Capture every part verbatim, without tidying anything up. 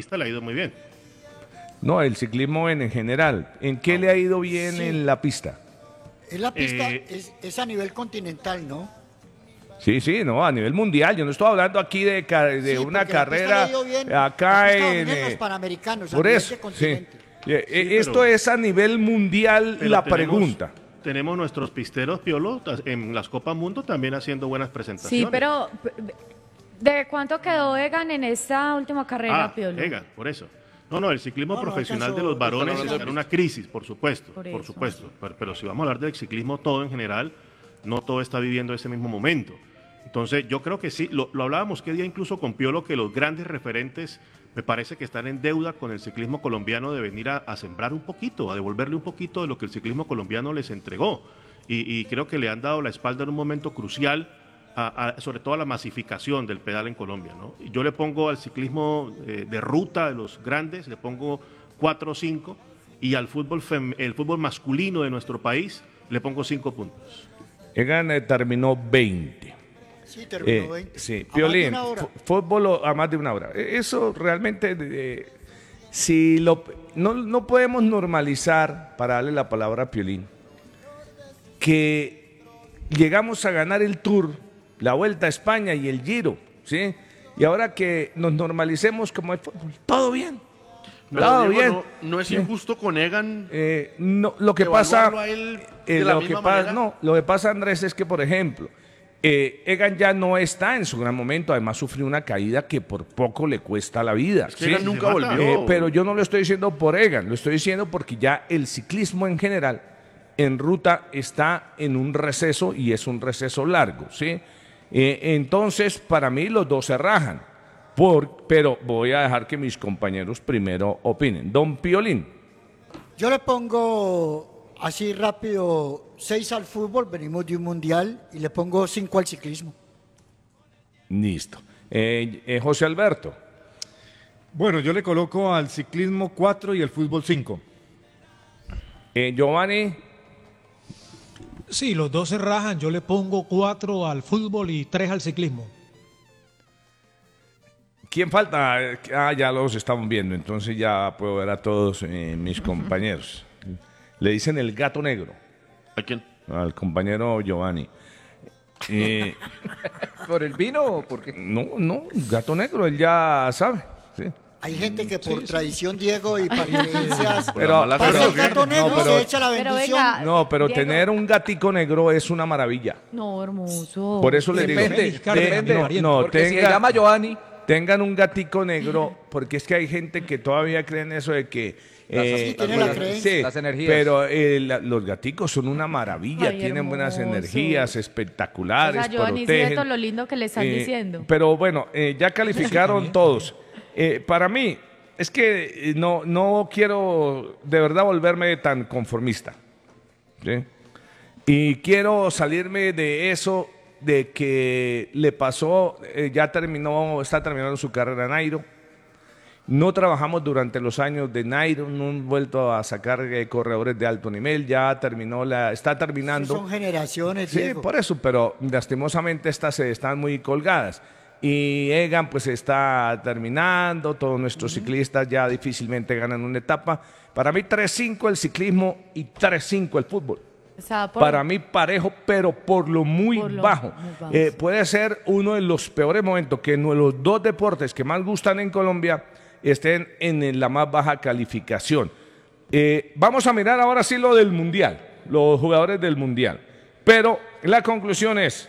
pista le ha ido muy bien. No, el ciclismo en, en general. ¿En qué le ha ido bien Sí. en la pista? Es la pista, Eh, es, es a nivel continental, ¿no? Sí, sí, no, a nivel mundial. Yo no estoy hablando aquí de, ca- de Sí, una porque la pista carrera le ha ido bien, acá la pista en... domina en los eh, Panamericanos, a por nivel eso, de sí. continente. Eh, eh, Sí, Esto pero- es a nivel mundial Pero la tenemos- pregunta. Tenemos nuestros pisteros, Piolo, en las Copas Mundo también haciendo buenas presentaciones. Sí, pero ¿de cuánto quedó Egan en esta última carrera, Ah, Piolo? Egan, por eso. No, no, el ciclismo No, no profesional alcanzó- de los varones no está alcanzó. en una crisis, por supuesto, Por por, eso. supuesto. Pero, pero si vamos a hablar del ciclismo todo en general, no todo está viviendo ese mismo momento. Entonces, yo creo que sí, lo, lo hablábamos que día incluso con Piolo, que los grandes referentes me parece que están en deuda con el ciclismo colombiano de venir a, a sembrar un poquito, a devolverle un poquito de lo que el ciclismo colombiano les entregó. Y, y creo que le han dado la espalda en un momento crucial, a, a, sobre todo a la masificación del pedal en Colombia, ¿no? Y yo le pongo al ciclismo eh, de ruta de los grandes, le pongo cuatro o cinco, y al fútbol, fem, el fútbol masculino de nuestro país le pongo cinco puntos. Egan eh, terminó veinte. Sí, terminó Eh, veinte. sí, A más de Piolín, una hora. fu- fútbol o- a más de una hora. Eh, Eso realmente, eh, si lo, no, no podemos normalizar, para darle la palabra a Piolín, que llegamos a ganar el Tour, la Vuelta a España y el Giro, ¿sí? Y ahora que nos normalicemos como el fútbol, todo bien, Pero, todo Diego, bien. no, no es Sí. injusto con Egan Eh, no, lo que pasa, evaluarlo a él de eh, la lo que misma pasa, manera. no, lo que pasa, Andrés, es que por ejemplo, eh, Egan ya no está en su gran momento, además sufrió una caída que por poco le cuesta la vida. Es que ¿sí? Egan nunca Se mata. volvió. Eh, pero yo no lo estoy diciendo por Egan, lo estoy diciendo porque ya el ciclismo en general en ruta está en un receso y es un receso largo, ¿sí? Eh, entonces, para mí los dos se rajan, por, pero voy a dejar que mis compañeros primero opinen. Don Piolín. Yo le pongo así rápido seis al fútbol, venimos de un mundial, y le pongo cinco al ciclismo. Listo. Eh, eh, José Alberto. Bueno, yo le coloco al ciclismo cuatro y al fútbol cinco. Eh, Giovanni. Sí, los dos se rajan. Yo le pongo cuatro al fútbol y tres al ciclismo. ¿Quién falta? Ah, ya los estamos viendo, entonces ya puedo ver a todos eh, mis compañeros. Le dicen el gato negro ¿A quién? al compañero Giovanni. Eh, ¿Por el vino o por qué? no, no, gato negro, él ya sabe. Sí. Hay gente que por tradición, Diego, y parecencias, Pero- mala pasa pero- el gato negro, no, pero- se echa la Pero bendición. venga, No, pero Diego. tener un gatico negro es una maravilla. No, hermoso. Por eso le digo. Depende, Ricardo, te- depende. no, no, Porque si se tenga- llama Giovanni, tengan un gatico negro, porque es que hay gente que todavía cree en eso de que... eh, Sí, tiene la creencia. sí, Las energías. pero eh, la- los gaticos son una maravilla, Ay, tienen buenas hermosos. energías, O espectaculares, sea, Giovanni, ¿sí protegen. ve todo lo lindo que le están Eh, diciendo? Pero bueno, eh, ya calificaron todos. Eh, para mí, es que eh, no, no quiero de verdad volverme tan conformista. ¿Sí? Y quiero salirme de eso de que le pasó, eh, ya terminó, está terminando su carrera Nairo. No trabajamos durante los años de Nairo, no han vuelto a sacar eh, corredores de alto nivel, ya terminó la, está terminando. Son generaciones, Sí, Diego. por eso, pero lastimosamente estas eh, están muy colgadas. Y Egan pues está terminando, todos nuestros ciclistas ya difícilmente ganan una etapa. Para mí tres cinco el ciclismo y tres cinco el fútbol. O sea, por- Para mí parejo, pero por lo muy Por lo bajo. muy bajo, Eh, sí. puede ser uno de los peores momentos que no- los dos deportes que más gustan en Colombia estén en la más baja calificación. Eh, vamos a mirar ahora sí lo del Mundial, los jugadores del Mundial. Pero la conclusión es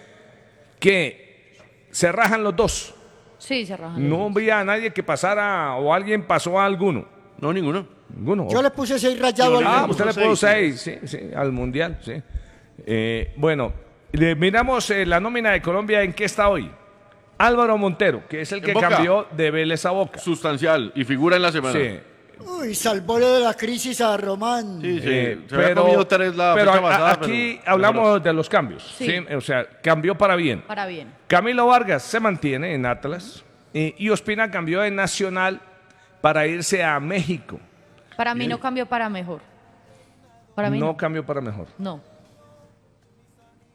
que se rajan los dos. Sí, se rajan. No vi a nadie que pasara o alguien pasó a alguno. No, ninguno. Ninguno. Yo le puse seis rayado Yo al Ah, le usted le puso puso seis, seis, sí, sí, al Mundial, sí. Eh, bueno, le miramos eh, la nómina de Colombia, ¿en qué está hoy? Álvaro Montero, que es el En que Boca. cambió de Vélez a Boca. Sustancial y figura en la semana. Sí. Uy, salvó de la crisis a Román. Sí, sí. Eh, Se había comido tres la pero fecha a- pasada, aquí pero- hablamos de los cambios, Sí. ¿sí? O sea, cambió para bien. Para bien. Camilo Vargas se mantiene en Atlas eh, y Ospina cambió de Nacional para irse a México. Para mí no cambió para mejor. Para mí no, no. cambió para mejor. No.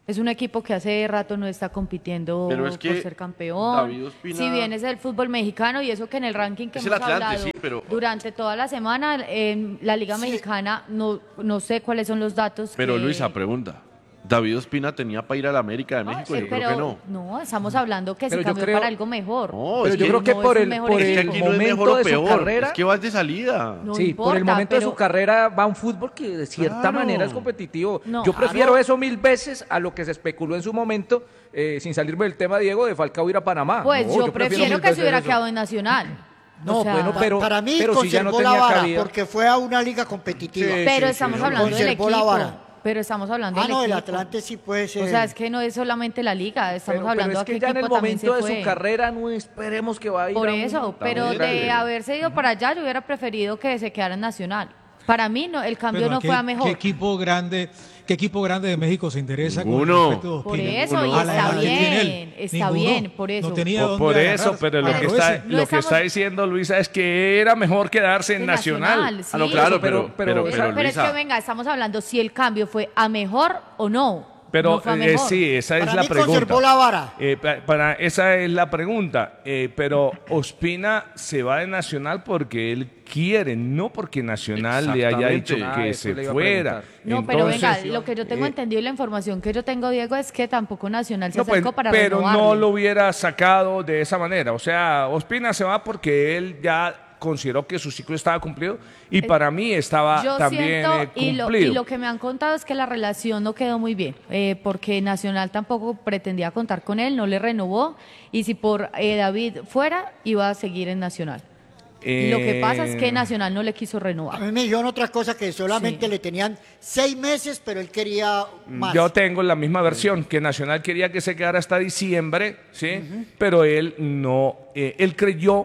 Es un equipo que hace rato no está compitiendo Pero es que por ser campeón. David Ospina- Si bien es el fútbol mexicano y eso que en el ranking que Es el hemos Atlante, hablado sí, pero- durante toda la semana en la Liga Sí. Mexicana, no, no sé cuáles son los datos. Pero que- Luisa, pregunta. David Ospina tenía para ir a la América de No, México, eh, yo pero creo que no. no, estamos hablando que Pero se yo cambió creo- para algo mejor. No, Pero es yo que, creo que no por es un el, mejor por es que el aquí no es mejor momento o de su peor, carrera. es que vas de salida. No sí, por el importa, momento de pero- su carrera va a un fútbol que de cierta Claro. manera es competitivo. No, Yo claro. prefiero eso mil veces a lo que se especuló en su momento, eh, sin salirme del tema, Diego, de Falcao ir a Panamá. Pues No, yo, prefiero mil que se veces hubiera eso. quedado en Nacional. No, O sea, bueno, pero, para mí pero si ya no conservó la tenía vara cabida. porque fue a una liga competitiva. Sí, pero sí, estamos sí, hablando del conservó la equipo. vara. Pero estamos hablando Ah, del no, el equipo. Atlante sí puede ser. O sea, es que no es solamente la liga, estamos Pero, hablando pero es de que qué ya en el equipo también momento se de fue. su carrera no esperemos que vaya a ir Por a un- eso, pero muy de grande. haberse ido para allá, yo hubiera preferido que se quedara en Nacional. Para mí, no, el cambio Pero no ¿qué- fue a mejor. ¿Qué equipo grande, qué equipo grande de México se interesa Ninguno. con el respeto de Por Ospina? eso, y A la está edad que tiene él. bien, está Ninguno. bien, por eso. No tenía Por, dónde por agarrar. eso, pero lo, que Pero está, ese- no lo que estamos- está diciendo Luisa es que era mejor quedarse en En Nacional. Nacional, Ah, no, sí. claro, pero- pero, pero- pero, esa- pero, Pero es Luisa, que venga, estamos hablando si el cambio fue a mejor o no. Pero No fue a eh, mejor. sí, esa es Para la mí pregunta. conservó la vara. Eh, pa- para, esa es la pregunta. Eh, pero Ospina se va de Nacional porque él quiere, no porque Nacional le haya dicho Exactamente. Ah, que eso se le iba a fuera. preguntar. No, pero venga, Entonces, lo que yo tengo eh, entendido y la información que yo tengo, Diego, es que tampoco Nacional se no, pues, acercó para pero no renovarle. lo hubiera sacado de esa manera. O sea, Ospina se va porque él ya consideró que su ciclo estaba cumplido y para mí estaba Yo también siento, eh, y, lo, cumplido. y lo que me han contado es que la relación no quedó muy bien, eh, porque Nacional tampoco pretendía contar con él, no le renovó, y si por eh, David fuera, iba a seguir en Nacional. Y lo que pasa es que Eh, Nacional no le quiso A renovar. mí me dijeron otra cosa que solamente Sí. le tenían seis meses, pero él quería más. Yo tengo la misma versión, que Nacional quería que se quedara hasta diciembre, ¿sí? Pero él no, eh, él creyó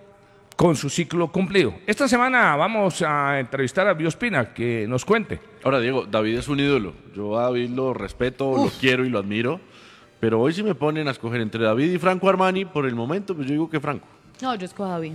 con su ciclo cumplido. Esta semana vamos a entrevistar a Biospina, que nos cuente. ahora Diego, David es un ídolo. Yo a David lo respeto, lo quiero y lo admiro. Pero hoy si me ponen a escoger entre David y Franco Armani, por el momento, pues yo digo que Franco. No, yo escojo a David.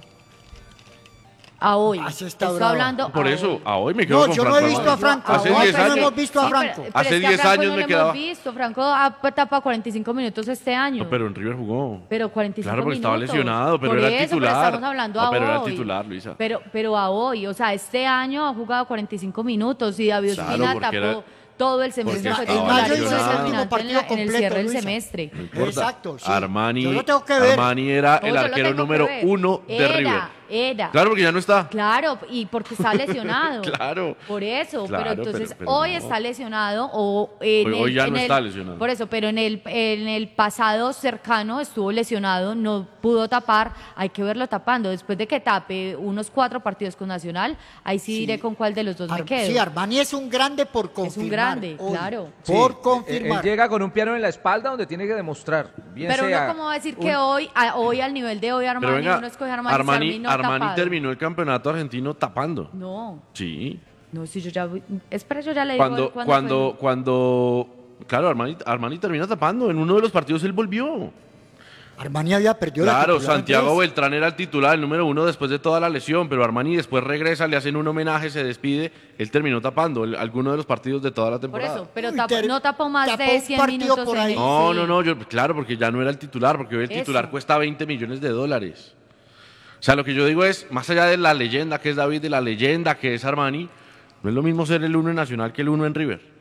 A hoy. Ah, sí está Estoy bravo. hablando Por a eso, hoy. a hoy me quedo No, con yo no Franco he visto a Armani. Franco. Hace Ahora diez no años. hemos visto a Sí, pero- Franco. pero Hace es que a diez Franco años no me lo quedaba. hemos visto. Franco ha tapado cuarenta y cinco minutos este año. No, pero en River jugó. Pero cuarenta y cinco Claro, porque estaba minutos. lesionado, pero Por era el eso, titular. Pero estamos hablando No, a pero era el hoy. titular, Luisa. Pero, pero a hoy, o sea, este año ha jugado cuarenta y cinco minutos y David Claro, Ospina porque tapó era- todo el semestre. porque Fue estaba titular y fue lesionado. determinante El partido en, la- en el completo, cierre del Luisa. semestre. No importa. Exacto, sí. Armani, Yo lo tengo que ver. Armani era No, el yo lo arquero tengo que número ver. uno de Era, River. Era. Claro, porque ya no está. Claro, y porque está lesionado. Claro. Por eso, Claro, pero entonces pero- pero hoy no. está lesionado o en Hoy- el, hoy ya en no el- está lesionado. Por eso, pero en el en el pasado cercano estuvo lesionado, no pudo tapar, hay que verlo tapando. Después de que tape unos cuatro partidos con Nacional, ahí sí, Sí. diré con cuál de los dos me Ar- quedo. Sí, Armani es un grande por confirmar. grande, hoy. claro. Sí, Por él- confirmar. Él llega con un piano en la espalda donde tiene que demostrar. Bien Pero sea uno cómo va a decir un- que hoy, a- hoy al nivel de hoy Pero Armani, venga, uno escoge a Armani, Armani, Sarmi no Armani tapado. terminó el campeonato argentino tapando. No, Sí. no, si yo ya, voy- espera, yo ya le digo Cuando, cuándo cuando, fue. cuando, claro, Armani, Armani termina tapando. En uno de los partidos él volvió. Armani había perdido la Claro, titularidad. Santiago Beltrán era el titular, el número uno después de toda la lesión, pero Armani después regresa, le hacen un homenaje, se despide. Él terminó tapando el- alguno de los partidos de toda la Por temporada. eso, pero Uy, tapó- ter- no tapó más tapó de un cien partido minutos por en ahí. el- No, sí. no, no, yo, claro, porque ya no era el titular, porque hoy el Eso. titular cuesta veinte millones de dólares. O sea, lo que yo digo es, más allá de la leyenda que es David, de la leyenda que es Armani, no es lo mismo ser el uno en Nacional que el uno en River.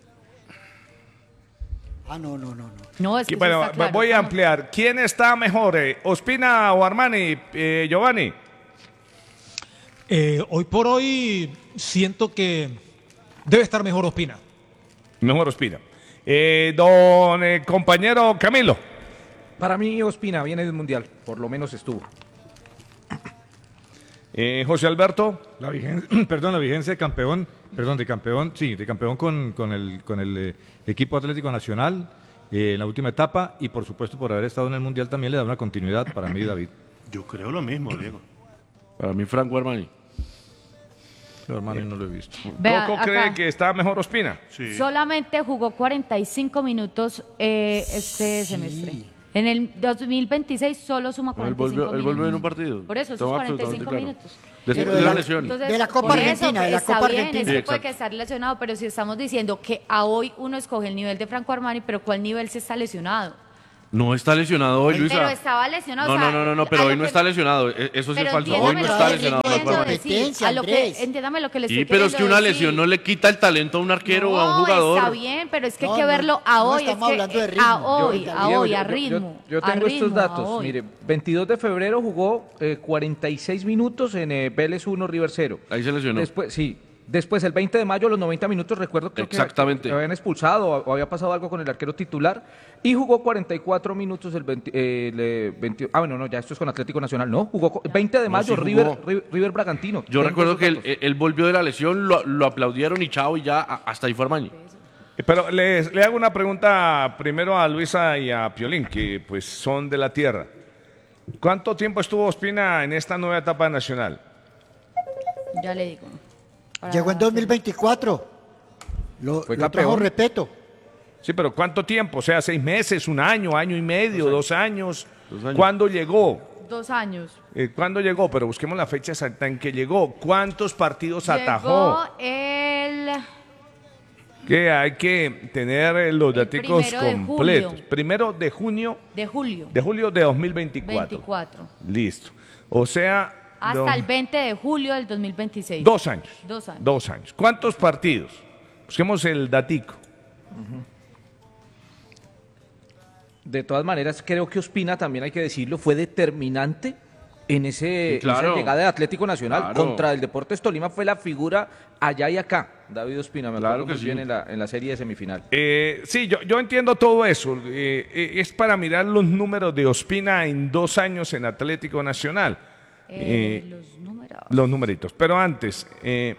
Ah, no, no, no, no. No, es que eso Bueno, está claro. voy a Estamos- ampliar. ¿Quién está mejor, eh, Ospina o Armani, eh, Giovanni? Eh, hoy por hoy siento que debe estar mejor Ospina. Mejor Ospina. Eh, don eh, compañero Camilo. Para mí Ospina viene del Mundial, por lo menos estuvo. Eh, José Alberto. La vigencia, perdón, la vigencia de campeón, perdón, de campeón, sí, de campeón con, con el, con el eh, equipo Atlético Nacional eh, en la última etapa y por supuesto por haber estado en el Mundial también le da una continuidad para mí, David. Yo creo lo mismo, Diego. Para mí, Franco Armani. Yo, hermano, no lo he visto. Vea, ¿Coco acá. cree que está mejor Ospina? Sí. Solamente jugó cuarenta y cinco minutos eh, este semestre. En el dos mil veintiséis solo suma Él cuarenta y cinco volvió, él minutos. volvió en un partido. Por eso, esos Estaba cuarenta y cinco absolutamente claro. minutos. Después Pero de la de la- lesión. Entonces, De la Copa por eso, Argentina, de la está Copa bien, Argentina. es Sí, que puede exacto. que estar lesionado, pero si estamos diciendo que a hoy uno escoge el nivel de Franco Armani, pero ¿cuál nivel se está lesionado? No está lesionado hoy, Luisa. Pero estaba lesionado. No, o sea, no, no, no, no, a pero lo hoy no que- está lesionado. E- Eso sí pero es falso. Hoy entiéndame no lo está que lesionado estoy Franco queriendo Armani. decir, Competencia, a lo que, Andrés. entiéndame lo que le estoy Sí, pero es que queriendo una decir. lesión no le quita el talento a un arquero o a un No, jugador. está bien, pero es que hay No, que no, verlo a no hoy. estamos es que, hablando de eh, ritmo. A hoy, Yo- a Diego, hoy, yo- a yo- ritmo. Yo, a tengo ritmo, estos a datos. hoy. Mire, veintidós de febrero jugó eh, cuarenta y seis minutos en eh, Vélez uno, River cero. Ahí se lesionó. Después, sí. Después, el veinte de mayo, a los noventa minutos, recuerdo creo que- Exactamente. que habían expulsado o, o había pasado algo con el arquero titular. Y jugó cuarenta y cuatro minutos el veinte, eh, el, eh, veinte ah, bueno, no, ya esto es con Atlético Nacional. No, jugó co- veinte de No, mayo, sí jugó. River, River, River Bragantino. Yo Tengo recuerdo esos que él, datos. él volvió de la lesión, lo, lo aplaudieron y chao, y ya a- hasta ahí fue Armani. Pero les, le hago una pregunta primero a Luisa y a Piolín, que pues son de la tierra. ¿Cuánto tiempo estuvo Ospina en esta nueva etapa nacional? Ya le digo. Para- Llegó en dos mil veinticuatro. Lo, Fue lo trajo campeón. Repeto. Sí, pero ¿cuánto tiempo? O sea, seis meses, un año, año y medio, dos años. Dos años. ¿Cuándo llegó? Dos años. Eh, ¿Cuándo llegó? Pero busquemos la fecha exacta en que llegó. ¿Cuántos partidos atajó? Llegó el... Que hay que tener eh, los El datos primero de completos. julio. Primero de junio, de julio. de julio de dos mil veinticuatro. veinticuatro. Listo. O sea, Hasta do- el veinte de julio del dos mil veintiséis. dos años. Dos años. Dos años. ¿Cuántos partidos? Busquemos el datico. De todas maneras, creo que Ospina, también hay que decirlo, fue determinante en, ese, Sí, claro. en esa llegada de Atlético Nacional. Claro. Contra el Deportes Tolima fue la figura allá y acá. David Ospina, me Claro acuerdo que muy sí. bien en la, en la serie de semifinal. Eh, sí, yo, yo entiendo todo eso. Eh, eh, es para mirar los números de Ospina en dos años en Atlético Nacional. Eh, Eh, los números. los numeritos. Pero antes, eh,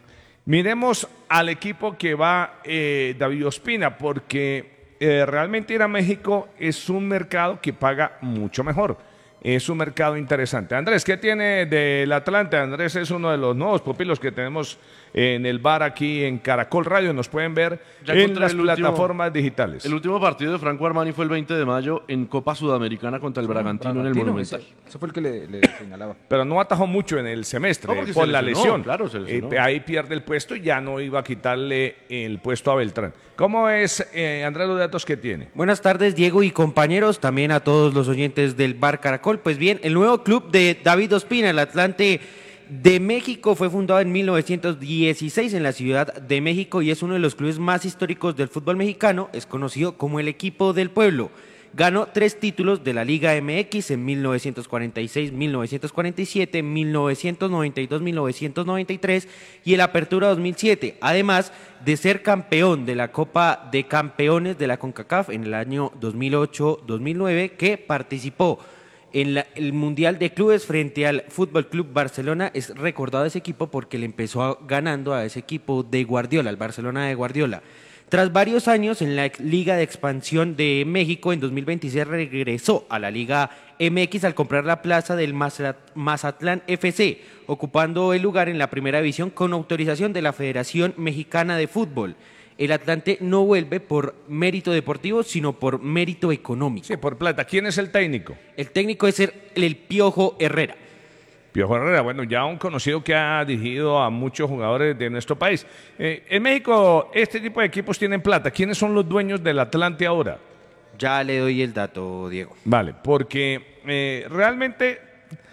miremos al equipo que va eh, David Ospina, porque eh, realmente ir a México es un mercado que paga mucho mejor. Es un mercado interesante. Andrés, ¿qué tiene del Atlante? Andrés es uno de los nuevos pupilos que tenemos en el bar aquí en Caracol Radio. Nos pueden ver Ya en encontré las el último- plataformas digitales. El último partido de Franco Armani fue el veinte de mayo en Copa Sudamericana contra el Bragantino, en el Bragantino, Monumental. ese- Ese fue el que le, le señalaba. Pero no atajó mucho en el semestre No, porque por se la lesionó, lesión. claro, se lesionó. Eh, ahí pierde el puesto y ya no iba a quitarle el puesto a Beltrán. ¿Cómo es, eh, Andrés, los datos que tiene? Buenas tardes, Diego y compañeros, también a todos los oyentes del Bar Caracol. Pues bien, el nuevo club de David Ospina, el Atlante de México, fue fundado en mil novecientos dieciséis en la Ciudad de México y es uno de los clubes más históricos del fútbol mexicano. Es conocido como el equipo del pueblo. Ganó tres títulos de la Liga M X en mil novecientos cuarenta y seis, mil novecientos cuarenta y siete, mil novecientos noventa y dos, mil novecientos noventa y tres y el Apertura dos mil siete, además de ser campeón de la Copa de Campeones de la CONCACAF en el año dos mil ocho dos mil nueve, que participó en la- el Mundial de Clubes frente al Fútbol Club Barcelona. Es recordado ese equipo porque le empezó a- ganando a ese equipo de Guardiola, el Barcelona de Guardiola. Tras varios años en la ex- Liga de Expansión de México, en dos mil veintiséis regresó a la Liga M X al comprar la plaza del Mazat- Mazatlán F C, ocupando el lugar en la primera división con autorización de la Federación Mexicana de Fútbol. El Atlante no vuelve por mérito deportivo, sino por mérito económico. Sí, por plata. ¿Quién es el técnico? El técnico es el, el Piojo Herrera. Piojo Herrera, bueno, ya un conocido que ha dirigido a muchos jugadores de nuestro país. Eh, en México, este tipo de equipos tienen plata. ¿Quiénes son los dueños del Atlante ahora? Ya le doy el dato, Diego. Vale, porque eh, realmente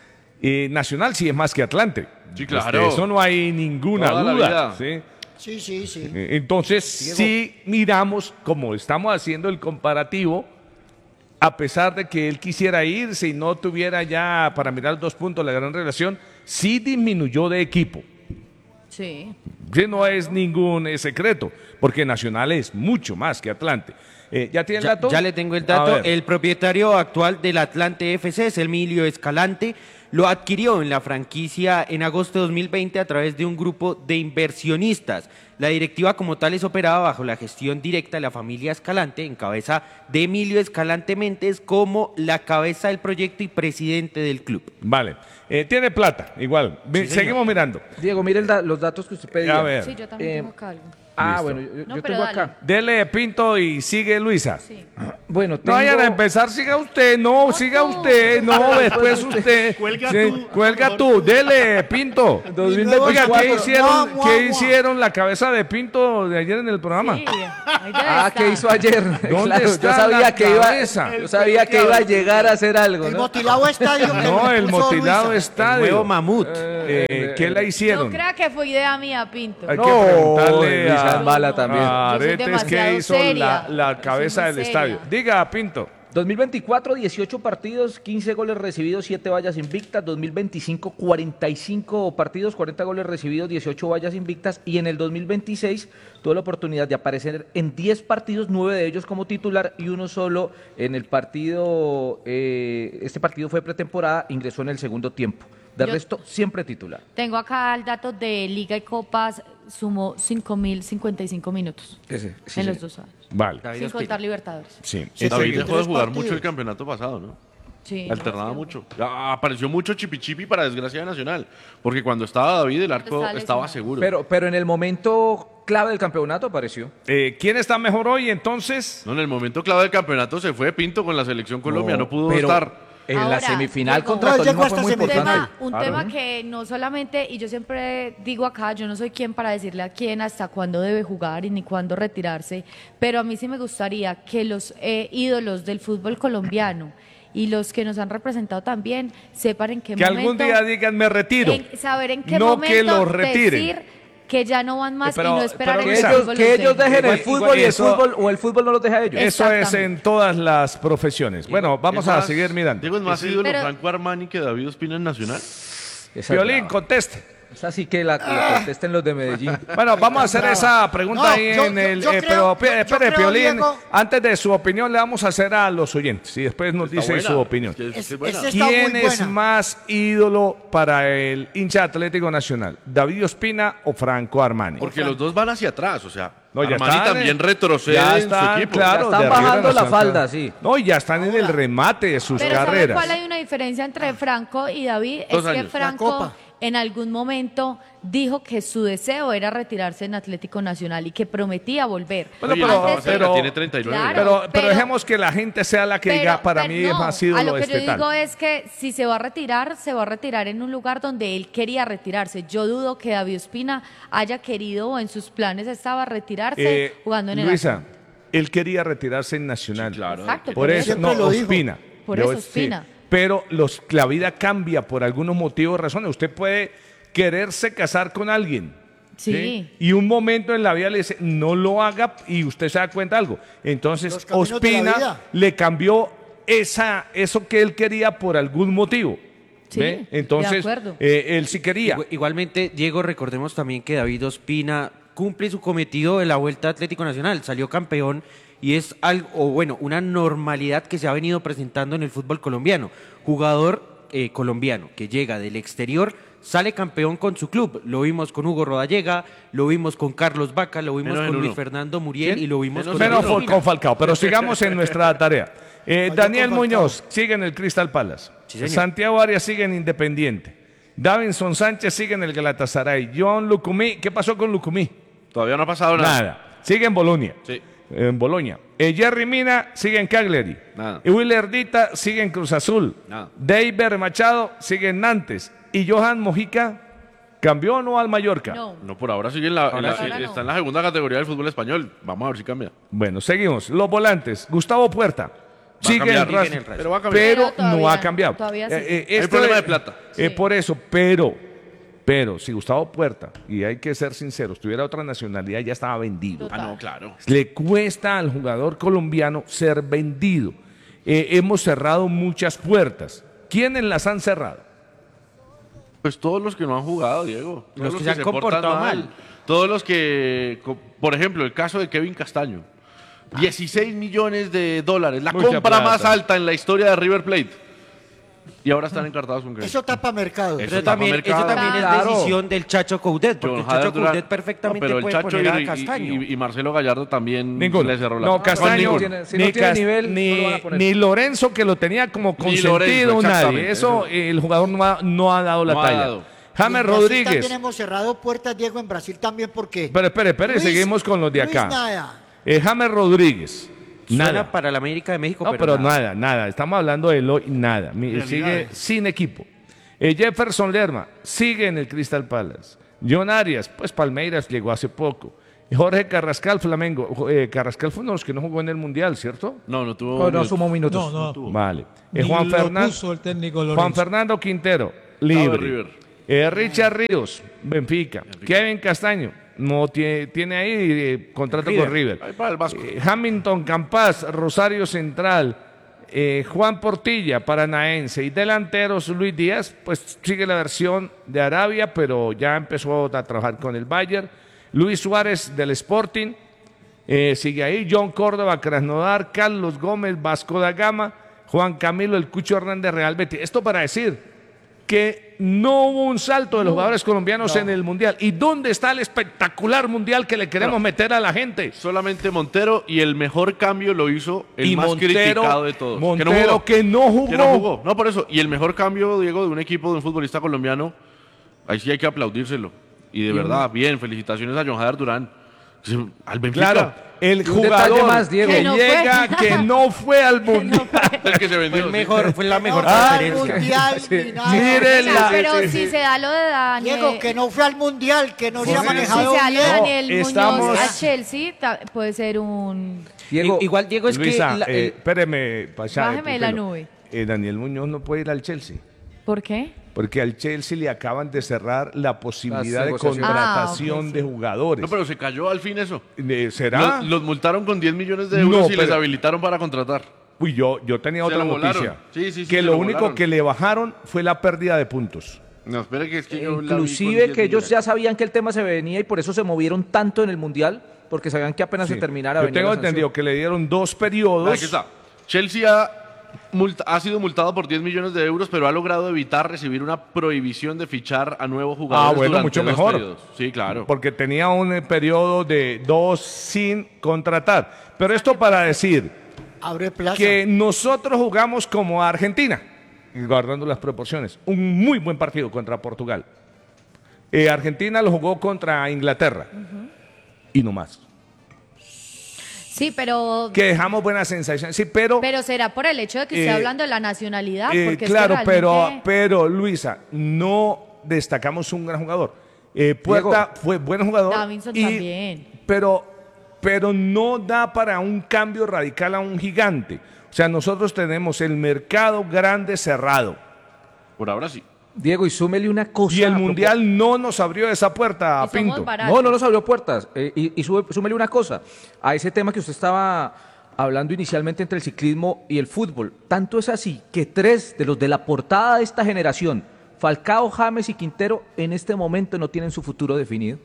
eh, Nacional sí es más que Atlante. Sí, Pues claro. de eso no hay ninguna Toda la duda. vida. ¿sí? Sí, sí, sí. Eh, Entonces, si miramos, como estamos haciendo el comparativo, a pesar de que él quisiera irse y no tuviera ya para mirar dos puntos la gran relación, sí disminuyó de equipo. Sí. Que no es ningún eh, secreto, porque Nacional es mucho más que Atlante. Eh, ¿Ya tiene el Ya, dato? ya le tengo el A dato. ver. El propietario actual del Atlante F C es Emilio Escalante. Lo adquirió en la franquicia en agosto de dos mil veinte a través de un grupo de inversionistas. La directiva como tal es operada bajo la gestión directa de la familia Escalante, en cabeza de Emilio Escalante Méndez como la cabeza del proyecto y presidente del club. Vale. Eh, tiene plata, igual. Mi- seguimos mirando. Diego, mire el da- los datos que usted pedía. A ver. Sí, yo también Eh, tengo acá algo. Ah, Listo. bueno, yo, No, yo pero tengo dale. acá. Dele Pinto y sigue Luisa. Sí. Bueno, No tengo... vayan a empezar, siga usted, no, siga tú. usted, no, después usted. Cuelga Sí, tú. Cuelga tú, dele, Pinto. dos mil nuevo Oiga, veinticuatro. ¿qué hicieron, Mua, ¿qué mua, hicieron la cabeza de Pinto de ayer en el programa? Sí, ahí debe Ah, estar. ¿qué hizo ayer? ¿Dónde Claro, está yo sabía la que iba, cabeza? yo sabía que iba a llegar a hacer algo, El ¿no? motilado estadio. que No, le el puso motilado Luisa. estadio. Nuevo mamut. Eh, ¿Qué la No hicieron? crea que fue idea mía, Pinto. Hay No, que preguntarle Luisa a, Mala también. a Yo soy Aretes qué demasiado hizo seria. la, la Yo soy cabeza muy del seria. estadio. Diga, Pinto. dos mil veinticuatro, dieciocho partidos, quince goles recibidos, siete vallas invictas. dos mil veinticinco, cuarenta y cinco partidos, cuarenta goles recibidos, dieciocho vallas invictas. Y en el dos mil veintiséis tuve la oportunidad de aparecer en diez partidos, nueve de ellos como titular y uno solo en el partido. Eh, este partido fue pretemporada, ingresó en el segundo tiempo. De Yo- resto, siempre titular. Tengo acá el dato de Liga y Copas, sumó cinco mil cincuenta y cinco minutos Ese, sí, en sí. los dos años, Vale. David sin Ospina. contar Libertadores. Sí. Sí, David seguido. dejó de Tres jugar partidos. mucho el campeonato pasado, ¿no? Sí, Alternaba no, mucho. Ah, apareció mucho Chipi Chipi para desgracia de Nacional. Porque cuando estaba David, el arco Estaba estaba lesionado. seguro. Pero, pero en el momento clave del campeonato apareció. Eh, ¿Quién está mejor hoy entonces? No, en el momento clave del campeonato se fue Pinto con la selección Colombia, no, pudo pero estar. En Ahora, la semifinal llegó- contra No, Tolima llegó fue hasta muy Un semifinal. importante. tema, un Claro. tema que no solamente, y yo siempre digo acá, yo no soy quien para decirle a quién hasta cuándo debe jugar y ni cuándo retirarse, pero a mí sí me gustaría que los eh, ídolos del fútbol colombiano y los que nos han representado también sepan en qué Que momento... algún día digan me retiro. en- saber en qué No momento que los retiren. decir que ya no van más Pero- y no esperar pero en Que el Luisa, ellos, fútbol que los ellos dejen. dejen el Igual- fútbol igual y el eso- fútbol o el fútbol no los deja a ellos. Eso es Exactamente. en todas las profesiones. Bueno, vamos Es a más, seguir mirando. Diego es más ídolo Pero- Franco Armani que David Ospina en Nacional. Esa es Violín, brava. conteste. Esa sí que la, la contesten los de Medellín. Bueno, vamos a hacer esa pregunta No, ahí yo- en yo- el. yo eh, creo- pero yo- yo espere, creo, Piolín, Diego- antes de su opinión, le vamos a hacer a los oyentes y después nos Está dice buena, su opinión. es que- es que Es- es buena. ese- está ¿Quién muy es buena. más ídolo para el hincha Atlético Nacional? ¿David Ospina o Franco Armani? Porque los dos van hacia atrás, o sea, No, ya Armani están, también eh, retrocede ya en están, su equipo. claro, Ya están de arriba bajando la Nacional, falda, claro. sí. No, y ya están en el remate de sus Pero ¿sabe carreras. cuál hay una diferencia entre Franco y David? Dos es que años. La Franco Copa. en algún momento dijo que su deseo era retirarse en Atlético Nacional y que prometía volver. Bueno, Oye, pero- no, Antes- pero- tiene treinta y nueve. Claro, Pero, pero, pero- dejemos que la gente sea la que diga, Pero- para pero mí no, es más ídolo a lo que este yo tal. digo es que si se va a retirar, se va a retirar en un lugar donde él quería retirarse. Yo dudo que David Ospina haya querido o en sus planes estaba retirarse Eh, jugando en el Luisa, Nacional. él quería retirarse en Nacional. Sí, claro. Exacto, Por eso, Siempre no, lo dijo. Ospina. Por Yo- eso, sí. Ospina. Pero los, la vida cambia por algunos motivos, razones. Usted puede quererse casar con alguien. Sí. Y un momento en la vida le dice, no lo haga y usted se da cuenta de algo. Entonces, Los caminos de la Ospina vida. le cambió esa, eso que él quería por algún motivo. Sí, ¿ve? de Entonces, acuerdo. eh, él sí quería. Igu- Igualmente, Diego, recordemos también que David Ospina cumple su cometido de la Vuelta Atlético Nacional, salió campeón y es algo, o bueno, una normalidad que se ha venido presentando en el fútbol colombiano. Jugador eh, colombiano que llega del exterior, sale campeón con su club. Lo vimos con Hugo Rodallega, lo vimos con Carlos Vaca, lo vimos Menos en con Luis uno. Fernando Muriel ¿Quién? y lo vimos Menos con en Menos David fue Ospina. con Falcao, pero sigamos en nuestra tarea. Eh, Vaya Daniel con Falcao. Muñoz sigue en el Crystal Palace. Sí, señor. Santiago Arias sigue en Independiente. Davinson Sánchez sigue en el Galatasaray. John Lucumí, ¿qué pasó con Lucumí? Todavía no ha pasado nada. Nada. Sigue en Bolonia. Sí. En Boloña. Eh, Jerry Mina sigue en Cagliari. Nada. Y Will Erdita sigue en Cruz Azul. Nada. David Machado sigue en Nantes. Y Johan Mojica cambió o no al Mallorca. No. No, por ahora sigue en la, en la- Ahora no. está en la segunda categoría del fútbol español. Vamos a ver si cambia. Bueno, seguimos. Los volantes. Gustavo Puerta. a Sigue en cambiar. Racing. Sigue en el Racing. Pero va a cambiar. Pero Pero todavía no ha no, cambiado. todavía sí. Eh, eh, Hay esto problema es- de plata. Es Sí. por eso, pero, pero si Gustavo Puerta, y hay que ser sinceros, tuviera otra nacionalidad, ya estaba vendido. Ah, no, claro. Le cuesta al jugador colombiano ser vendido. Eh, hemos cerrado muchas puertas. ¿Quiénes las han cerrado? Pues todos los que no han jugado, Diego. Todos Los que se han portan comportado mal. Todos los que, co- por ejemplo, el caso de Kevin Castaño. dieciséis millones de dólares, la Mucha compra plata. más alta en la historia de River Plate. Y ahora están encartados con Eso tapa mercado. Eso Eso tapa también, mercado. eso también Claro. es decisión del Chacho Coudet, porque John el Chacho Hader Durán- Coudet perfectamente no, pero el puede Chacho poner a y, Castaño. y- y Marcelo Gallardo también Ninguno. le cerró la No, puerta. Castaño, Si no ni, tiene- si no tiene Cas- nivel, ni- no lo van a poner. ni Lorenzo, que lo tenía como Ni consentido Lorenzo, nadie. exactamente. Eso, Eso- eh, el jugador no ha, no ha dado la No ha talla. dado. James en Brasil Rodríguez. También hemos cerrado puertas, Diego, en Brasil también porque... Pero espere, espere, Luis- seguimos con los de Luis acá. nada. Eh, James Rodríguez. Suena Nada. para la América de México, No, pero, pero nada, nada. Estamos hablando de lo nada. Mi- Realidades. Sigue sin equipo. Eh, Jefferson Lerma sigue en el Crystal Palace. John Arias, pues Palmeiras llegó hace poco. Jorge Carrascal, Flamengo. Eh, Carrascal fue uno de los que no jugó en el Mundial, ¿cierto? No, no tuvo. No, no minutos. sumó minutos. No, no. Vale. Eh, Ni Juan, lo Fernan- puso el técnico Lorenzo. Juan Fernando Quintero, de libre. River. Eh, Richard Ríos, Benfica. Kevin Castaño, no tiene, tiene ahí eh, contrato con River. Ahí para el Vasco. Eh, Hamilton Campas, Rosario Central. Eh, Juan Portilla, Paranaense. Y delanteros, Luis Díaz, pues sigue la versión de Arabia, pero ya empezó a trabajar con el Bayern. Luis Suárez del Sporting. Eh, sigue ahí John Córdoba, Krasnodar, Carlos Gómez, Vasco da Gama, Juan Camilo, el Cucho Hernández, Real Betis. Esto para decir que no hubo un salto de los jugadores colombianos en el Mundial. ¿Y dónde está el espectacular Mundial que le queremos No. meter a la gente? Solamente Montero y el mejor cambio lo hizo el Y más Montero- criticado de todos. Montero que no jugó. Que no jugó. No, por eso. Y el mejor cambio, Diego, de un equipo de un futbolista colombiano, ahí sí hay que aplaudírselo. Y de verdad, bien, felicitaciones a John Jader Durán. Al Benfica. Claro, el Y un detalle jugador más, Diego. que Que no fue. llega, que no fue al Mundial. El que se vendió. fue, el mejor, fue la mejor No, al transferencia. mundial ni nada. Mire Venga, la- pero sí, si sí. se da lo de Daniel. Diego, que no fue al mundial, que no se ha Sí, Si manejado se da lo de bien. Daniel estamos- Muñoz a Chelsea, ta- puede ser un. Diego, I- Igual, Diego, es Luisa, que... la- eh, el- espéreme, Pachá, Bájeme de la nube. Eh, Daniel Muñoz no puede ir al Chelsea. ¿Por qué? Porque al Chelsea le acaban de cerrar la posibilidad de negociaciones. contratación Ah, ok, sí. de jugadores. No, pero se cayó al fin eso. Eh, ¿Será? Los, los multaron con diez millones de No, euros y les pero- habilitaron para contratar. Uy, yo, yo tenía Se otra lo volaron. noticia. Sí, sí, sí, que se lo lo único volaron. que le bajaron fue la pérdida de puntos. No, espere que es que yo la vi con inclusive diez que ellos millones. ya sabían que el tema se venía y por eso se movieron tanto en el Mundial, porque sabían que apenas Sí. se terminara. Yo venía tengo la sanción. entendido que le dieron dos Aquí periodos. está. Chelsea ha, multa- ha sido multado por diez millones de euros, pero ha logrado evitar recibir una prohibición de fichar a nuevos jugadores. Ah, bueno, durante mucho dos mejor. periodos. Sí, claro. Porque tenía un eh, periodo de dos sin contratar. Pero esto para decir Abre plaza. que nosotros jugamos como Argentina, guardando las proporciones. Un muy buen partido contra Portugal. Eh, Argentina lo jugó contra Inglaterra. Y no más. Sí, pero. Que dejamos buena sensación. Sí, pero. Pero será por el hecho de que Eh, esté hablando de la nacionalidad. eh, porque es que claro, pero, realmente- pero Luisa, no destacamos un gran jugador. Eh, Puerta fue buen jugador. Davinson y- también. Pero, pero no da para un cambio radical a un gigante. O sea, nosotros tenemos el mercado grande cerrado. Por ahora sí. Diego, y súmele una cosa. Y el a Mundial no nos abrió esa puerta, Y somos Pinto. baratos. No, no nos abrió puertas. Eh, y y sube- súmele una cosa. A ese tema que usted estaba hablando inicialmente entre el ciclismo y el fútbol. Tanto es así que tres de los de la portada de esta generación, Falcao, James y Quintero, en este momento no tienen su futuro definido.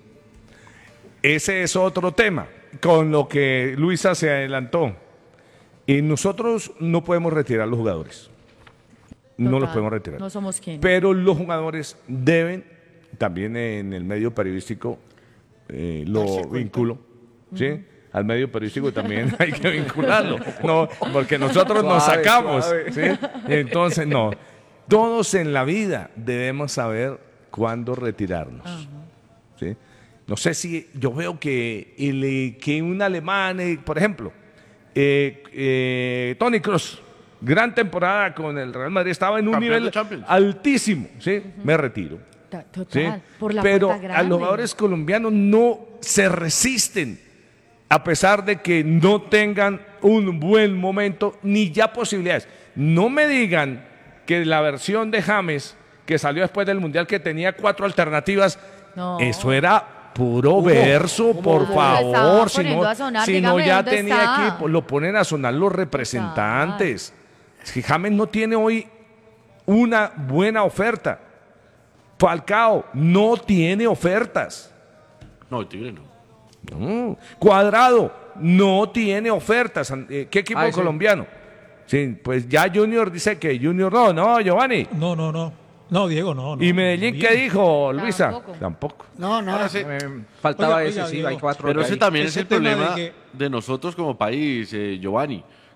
Ese es otro tema, con lo que Luisa se adelantó. Y nosotros no podemos retirar los jugadores. No los Total, podemos retirar. No somos quien. Pero los jugadores deben, también en el medio periodístico, eh, lo Darse cuenta. vinculo, ¿sí? Al medio periodístico también hay que vincularlo, no, porque nosotros nos Suave, sacamos, suave. ¿sí? Entonces, no. Todos en la vida debemos saber cuándo retirarnos, ¿sí? No sé si yo veo que, el, eh, que un alemán, eh, por ejemplo, eh, eh, Toni Kroos, gran temporada con el Real Madrid, estaba en un Campeón nivel de Champions. altísimo, ¿sí? Me retiro. Ta- ¿sí? Total. Por la Pero puerta a grande. los jugadores colombianos no se resisten, a pesar de que no tengan un buen momento ni ya posibilidades. No me digan que la versión de James, que salió después del Mundial, que tenía cuatro alternativas, No. eso era puro verso, por ¿Cómo? Lo estaba favor. Si poniendo no, a sonar, si no dígame ya dónde tenía está. equipo, lo ponen a sonar los representantes. Es que James no tiene hoy una buena oferta. Falcao no tiene ofertas. No, el Tigre no. No. Cuadrado no tiene ofertas. Eh, ¿Qué equipo Ah, ese. colombiano? Sí, pues ya Junior dice que Junior no, no, Giovanni. No, no, no. No, Diego, no. no ¿Y Medellín no, qué bien. dijo, Luisa? Tampoco. Tampoco. No, no. Ahora sí. Eh, faltaba Oiga, ese, oiga, sí, Diego. hay cuatro. Pero que ese hay. también Ese es el tema de problema de, que- nosotros como país, eh, Giovanni.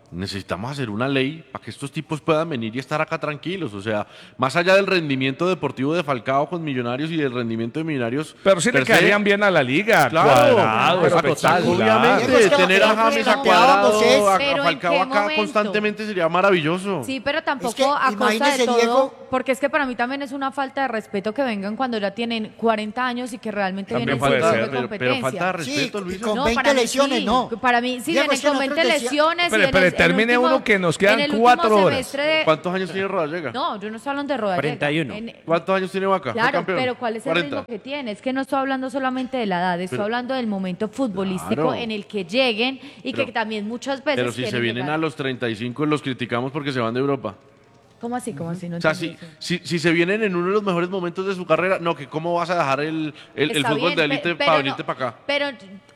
necesitamos hacer una ley para que estos tipos puedan venir y estar acá tranquilos. O sea, más allá del rendimiento deportivo de Falcao con Millonarios y del rendimiento de Millonarios. Pero sí le per se, caerían bien a la liga. Claro, Cuadrado, pero espectacular. obviamente, Diego, es que tener lo a que James a nosotros Cuadrado, planteábamos a, a Pero ¿en Falcao qué acá momento? constantemente sería maravilloso. Sí, pero tampoco Es que, a costa de imagínese, todo, Diego. porque es que para mí también es una falta de respeto que vengan cuando ya tienen cuarenta años y que realmente También vienen puede sin ser, de pero, pero falta de competencia. respeto, Sí, Luisa. con No, veinte para mí lesiones, sí. no. Para mí, sí, Diego, vienen es que con nosotros veinte decía- lesiones. Espere, y en el- espere, en el termine último- uno que nos quedan en el último cuatro horas. semestre de- ¿Cuántos años tiene Rodallega? No, yo no estoy hablando de Rodallega. cuarenta y uno. En- ¿Cuántos años tiene Vaca? ¿Fue Claro, campeón? pero ¿cuál es el cuarenta. ritmo que tiene? Es que no estoy hablando solamente de la edad, estoy Pero- hablando del momento futbolístico Claro. en el que lleguen y Pero- que también muchas veces Pero si se quieren vienen llegar. a los treinta y cinco los criticamos porque se van de Europa. ¿Cómo así? ¿Cómo así? No O sea, entendí si, eso. si, si se vienen en uno de los mejores momentos de su carrera, no, que cómo vas a dejar el, el, el Está fútbol bien, de pe- élite pero para no- venirte para acá. Pero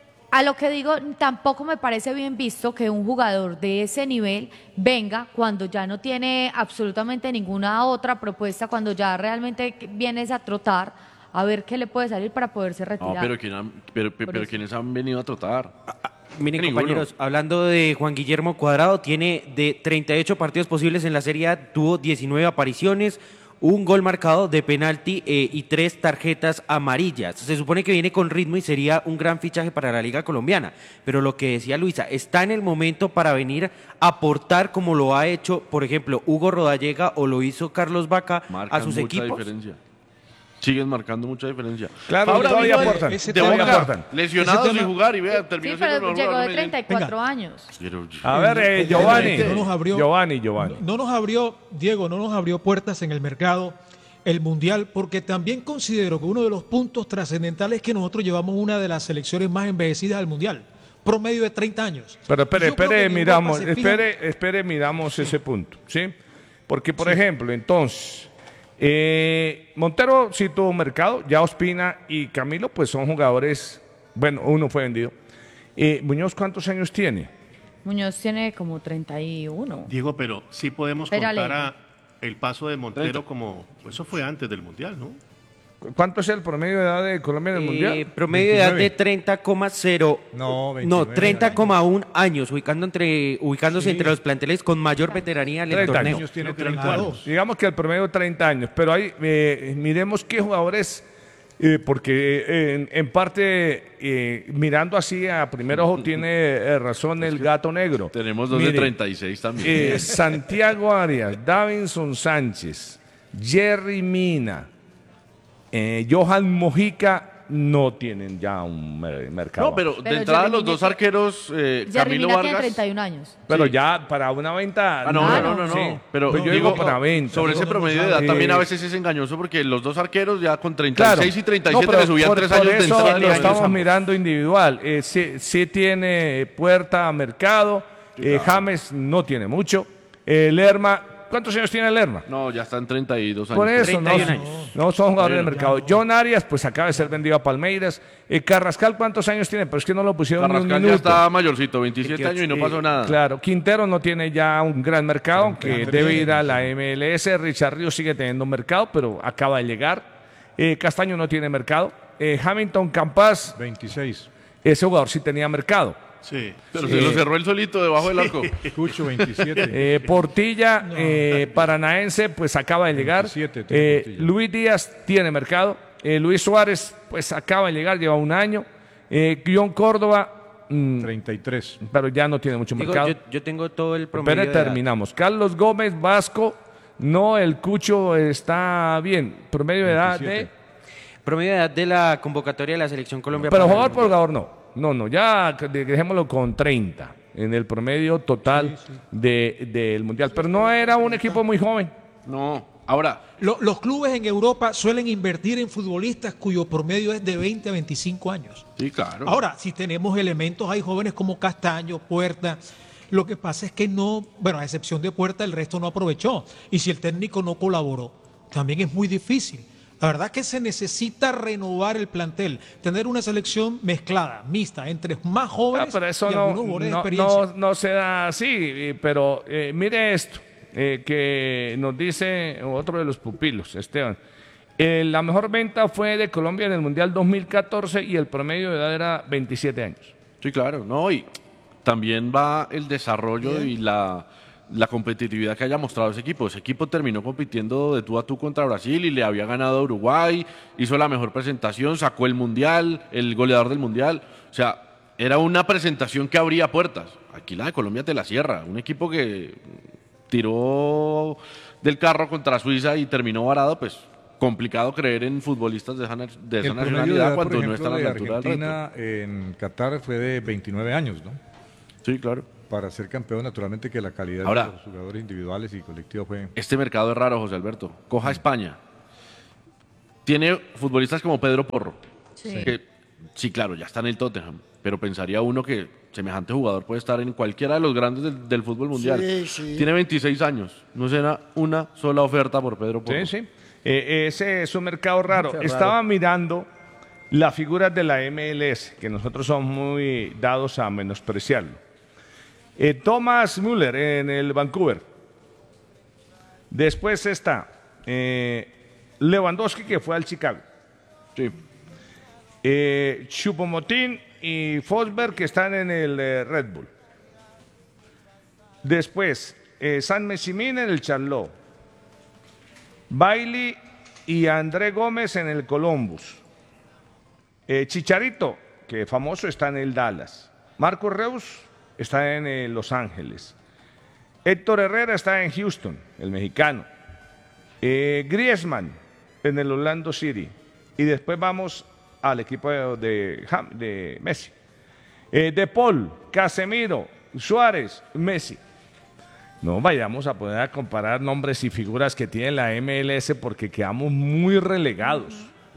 a lo que digo, tampoco me parece bien visto que un jugador de ese nivel venga cuando ya no tiene absolutamente ninguna otra propuesta, cuando ya realmente vienes a trotar a ver qué le puede salir para poderse No, retirar. pero, ¿quién han- pero, pero, Por pero eso. ¿quiénes han venido a trotar? Miren, Ninguno. compañeros, hablando de Juan Guillermo Cuadrado, tiene de treinta y ocho partidos posibles en la Serie A, tuvo diecinueve apariciones, un gol marcado de penalti eh, y tres tarjetas amarillas. Se supone que viene con ritmo y sería un gran fichaje para la Liga Colombiana. Pero lo que decía Luisa, está en el momento para venir a aportar como lo ha hecho, por ejemplo, Hugo Rodallega o lo hizo Carlos Vaca Marcan a sus mucha equipos. diferencia. Siguen marcando mucha diferencia. Claro, Fabra todavía vino de- aportan. ese de todavía Boca, aportan. lesionados Ese tema- sin jugar y vea, terminó Sí, siendo el pero mejor llegó jugador de de treinta y cuatro Venga. años. Medellín. A ver, eh, El Giovanni. presidente no nos abrió- Giovanni, Giovanni. No nos abrió, Diego, no nos abrió puertas en el mercado, el Mundial, porque también considero que uno de los puntos trascendentales es que nosotros llevamos una de las selecciones más envejecidas del Mundial, promedio de treinta años. Pero espere, Yo creo que espere, en miramos, Europa se fijan- espere, espere, miramos ese punto, ¿sí? Porque, por ejemplo, entonces, eh, Montero sí tuvo mercado, ya Ospina y Camilo, pues son jugadores, bueno, uno fue vendido. Eh, Muñoz, ¿cuántos años tiene? Muñoz tiene como treinta y uno. Diego, pero sí podemos Espérale. contar a el paso de Montero como... Eso fue antes del Mundial, ¿no? ¿Cuánto es el promedio de edad de Colombia en el Eh, Mundial? promedio de edad de veintinueve. treinta coma cero. No, No, veintinueve treinta coma uno años, ubicando entre, ubicándose Sí. entre los planteles con mayor veteranía del treinta torneo. años tiene Creo que eran treinta cuatro. años. Digamos que el promedio treinta años, pero ahí eh, miremos qué jugadores, eh, porque eh, en, en parte, eh, mirando así a primer ojo, tiene eh, razón el gato negro. Tenemos dos Mire, de treinta y seis también. eh, Santiago Arias, Davinson Sánchez, Jerry Mina, eh, Johan Mojica no tienen ya un mer- mercado. no, pero, Pero de entrada Jerry los Mina dos tiene- arqueros, eh, Jerry Camilo Mina tiene Vargas. treinta y un años. Pero sí. ya para una venta. Ah, no, Ah, no, no, no. sí. Pero Pues yo digo, digo para venta. sobre No, ese no, promedio no, de edad no. también a Eh, veces es engañoso porque los dos arqueros ya con treinta y Claro. seis y treinta y No, siete pero le subían por- tres por años de eso entrada. lo de estamos ambos. mirando individual. Eh, sí, sí tiene puerta a mercado. eh, James no tiene mucho. Eh, Lerma, ¿cuántos años tiene Lerma? No, ya están treinta y dos años. Por eso no, treinta y un años. no son jugadores de Bueno, mercado. John Arias, pues acaba de ser vendido a Palmeiras. Eh, Carrascal, ¿cuántos años tiene? Pero es que no lo pusieron ni un Carrascal ya minuto. está mayorcito, veintisiete años y no Eh, pasó nada. Claro, Quintero no tiene ya un gran mercado, que debe ir a la M L S. Richard Ríos sigue teniendo un mercado, pero acaba de llegar. Eh, Castaño no tiene mercado. Eh, Hamilton Campas, veintiséis. ese jugador sí tenía mercado. Sí. Pero se lo cerró él solito debajo del arco. Cucho, veintisiete. Eh, Portilla, eh, paranaense, pues acaba de llegar. veintisiete tiene Eh, Portilla. Luis Díaz tiene mercado. Eh, Luis Suárez, pues acaba de llegar, lleva un año. Eh, Guión Córdoba, mm, treinta y tres. pero ya no tiene mucho Digo, mercado. yo, yo tengo todo el promedio. Pero de edad. terminamos. Carlos Gómez, Vasco, no, el Cucho está bien. Promedio de edad de... veintisiete. Promedio de edad de la convocatoria de la Selección Colombia. Pero para el jugador por Mundial. jugador no. No, no, ya que- dejémoslo con treinta en el promedio total de- del Mundial. Pero no era un equipo muy joven. No, ahora, Lo- los clubes en Europa suelen invertir en futbolistas cuyo promedio es de veinte a veinticinco años. sí, claro. Ahora, si tenemos elementos, hay jóvenes como Castaño, Puerta. Lo que pasa es que no, bueno, a excepción de Puerta, el resto no aprovechó. Y si el técnico no colaboró, también es muy difícil. La verdad que se necesita renovar el plantel, tener una selección mezclada, mixta, entre más Ah, jóvenes pero eso y no, algunos jugadores de no, experiencia. no- no se da así. eh, Pero eh, mire esto, eh, que nos dice otro de los pupilos, Esteban. Eh, la mejor venta fue de Colombia en el Mundial dos mil catorce y el promedio de edad era veintisiete años. Sí, claro, no, y también va el desarrollo y la, la competitividad que haya mostrado ese equipo. Ese equipo terminó compitiendo de tú a tú contra Brasil y le había ganado a Uruguay, hizo la mejor presentación, sacó el Mundial, el goleador del Mundial. O sea, era una presentación que abría puertas. Aquí la de Colombia te la cierra. Un equipo que tiró del carro contra Suiza y terminó varado, pues complicado creer en futbolistas de esa, de esa El promedio de nacionalidad edad, cuando por no ejemplo, están a de la altura del reto. Argentina en Qatar fue de veintinueve años, ¿no? Sí, claro. Para ser campeón, naturalmente que la calidad Ahora, de los jugadores individuales y colectivos fue... Este mercado es raro, José Alberto. Coja España. Tiene futbolistas como Pedro Porro. Sí. Que, sí, claro, ya está en el Tottenham. Pero pensaría uno que semejante jugador puede estar en cualquiera de los grandes del, del fútbol mundial. Sí, sí. Tiene veintiséis años. No será una sola oferta por Pedro Porro. Sí, sí. Eh, ese es un mercado raro. Qué raro. Estaba mirando las figuras de la M L S, que nosotros somos muy dados a menospreciarlo. Eh, Thomas Müller en el Vancouver. Después está eh, Lewandowski, que fue al Chicago. Sí. Eh, Choupo-Moting y Forsberg, que están en el eh, Red Bull. Después, eh, San Messimín en el Charlotte. Bailey y André Gómez en el Columbus. Eh, Chicharito, que famoso, está en el Dallas. Marco Reus está en eh, Los Ángeles. Héctor Herrera está en Houston, el mexicano. Eh, Griezmann en el Orlando City. Y después vamos al equipo de, de, de Messi. Eh, De Paul, Casemiro, Suárez, Messi. No vayamos a poder a comparar nombres y figuras que tiene la M L S porque quedamos muy relegados.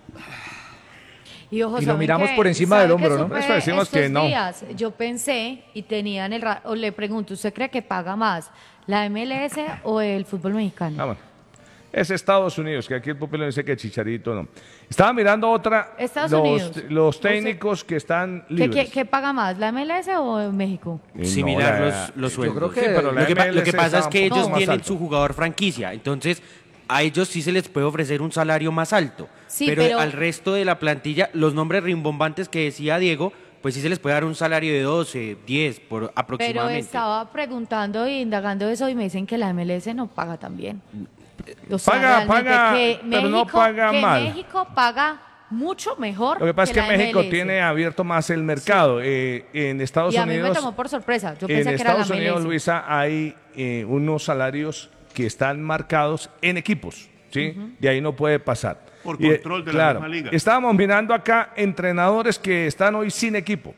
Y, ojo, Y lo ¿saben miramos qué? por encima del ¿Saben qué hombro, ¿no? supe Por eso decimos estos que no. días? Yo pensé y tenía en el ra- o le pregunto, ¿usted cree que paga más la M L S o el fútbol mexicano? Ah, bueno. Es Estados Unidos, que aquí el pupilo dice que Chicharito no. Estaba mirando otra, Estados los, Unidos. los técnicos que están ¿Qué, libres. qué- qué paga más, la M L S o México? Eh, Similar no, los, la- los yo sueldos. creo que- Sí, pero la Lo que, pa- M L S lo que pasa es está que un poco ellos más tienen alto. su jugador franquicia, entonces a ellos sí se les puede ofrecer un salario más alto, Sí, pero, pero- al resto de la plantilla, los nombres rimbombantes que decía Diego, pues sí se les puede dar un salario de doce, diez por Pero aproximadamente. estaba preguntando e indagando eso y me dicen que la M L S no paga tan bien. O sea, Paga, realmente paga, que pero no México- paga que mal. México paga mucho mejor. Lo que pasa es que la México M L S. tiene abierto más el mercado. Eh, en Estados Y a mí Unidos, me tomó por sorpresa. Yo en pensé que era la Estados M L S. Unidos, Luisa, hay eh, unos salarios que están marcados en equipos, ¿sí? De ahí no puede pasar. Por Y, eh, control de la claro, misma liga. Estábamos mirando acá entrenadores que están hoy sin equipo.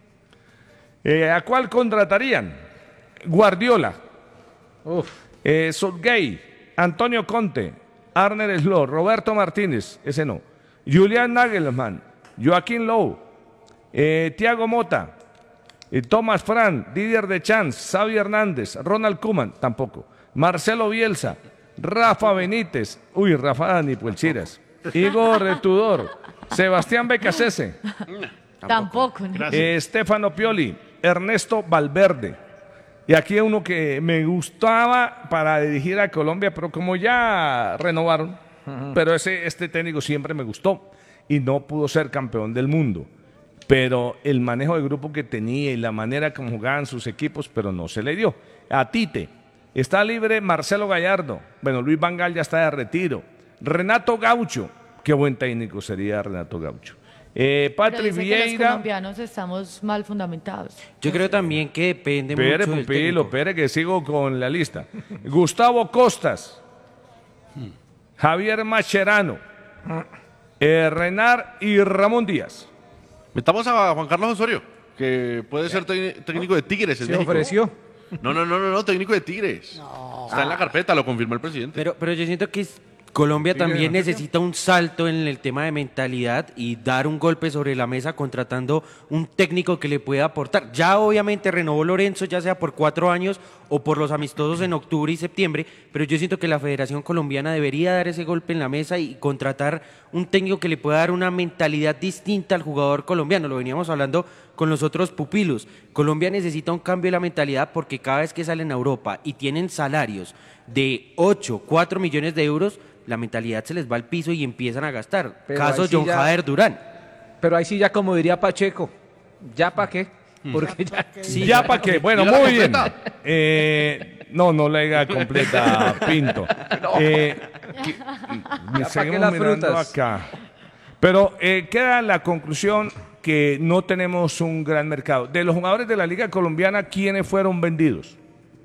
Eh, ¿A cuál contratarían? Guardiola, Uf. eh, Southgate, Antonio Conte, Arner Slot, Roberto Martínez, ese no, Julian Nagelman, Joaquín Lowe, eh, Thiago Mota, eh, Thomas Fran, Didier Deschamps, Xavi Hernández, Ronald Koeman, tampoco, Marcelo Bielsa, Rafa Benítez, uy, Rafa Dani Puelchiras, Igor Tudor, Sebastián Becasese, Tampoco. ¿no? Gracias. eh, Stefano Pioli, Ernesto Valverde. Y aquí uno que me gustaba para dirigir a Colombia, pero como ya renovaron, pero ese, este técnico siempre me gustó y no pudo ser campeón del mundo. Pero el manejo de grupo que tenía y la manera como jugaban sus equipos, pero no se le dio. A Tite, está libre Marcelo Gallardo. Bueno, Luis Van Gaal ya está de retiro. Renato Gaucho, qué buen técnico sería Renato Gaucho. Eh, Pero Patrick dice que los Vieira. colombianos estamos mal fundamentados. Yo creo también que depende Pere, mucho del Pupilo, técnico. Pere, que sigo con la lista. Gustavo Costas, Javier Macherano, eh, Renar y Ramón Díaz. Metamos a Juan Carlos Osorio, que puede ser tec- técnico de Tigres en Se México. ofreció. No, no, no, no, no, técnico de Tigres. Está en la carpeta, lo confirmó el presidente. Pero, pero yo siento que es- Colombia también necesita un salto en el tema de mentalidad y dar un golpe sobre la mesa contratando un técnico que le pueda aportar. Ya obviamente renovó Lorenzo, ya sea por cuatro años o por los amistosos en octubre y septiembre, pero yo siento que la Federación Colombiana debería dar ese golpe en la mesa y contratar un técnico que le pueda dar una mentalidad distinta al jugador colombiano. Lo veníamos hablando con los otros pupilos. Colombia necesita un cambio de la mentalidad porque cada vez que salen a Europa y tienen salarios de ocho, cuatro millones de euros, la mentalidad se les va al piso y empiezan a gastar. Pero Caso ahí sí John ya- Jader Durán. Pero ahí sí ya como diría Pacheco, ¿ya para qué? Porque ya, ¿Ya para qué? Bueno, Dígala muy bien. completa. Eh, no, no la diga completa, Pinto. Eh, que- pa' qué seguimos las mirando frutas. acá. Pero eh, queda la conclusión que no tenemos un gran mercado. De los jugadores de la Liga Colombiana, ¿quiénes fueron vendidos?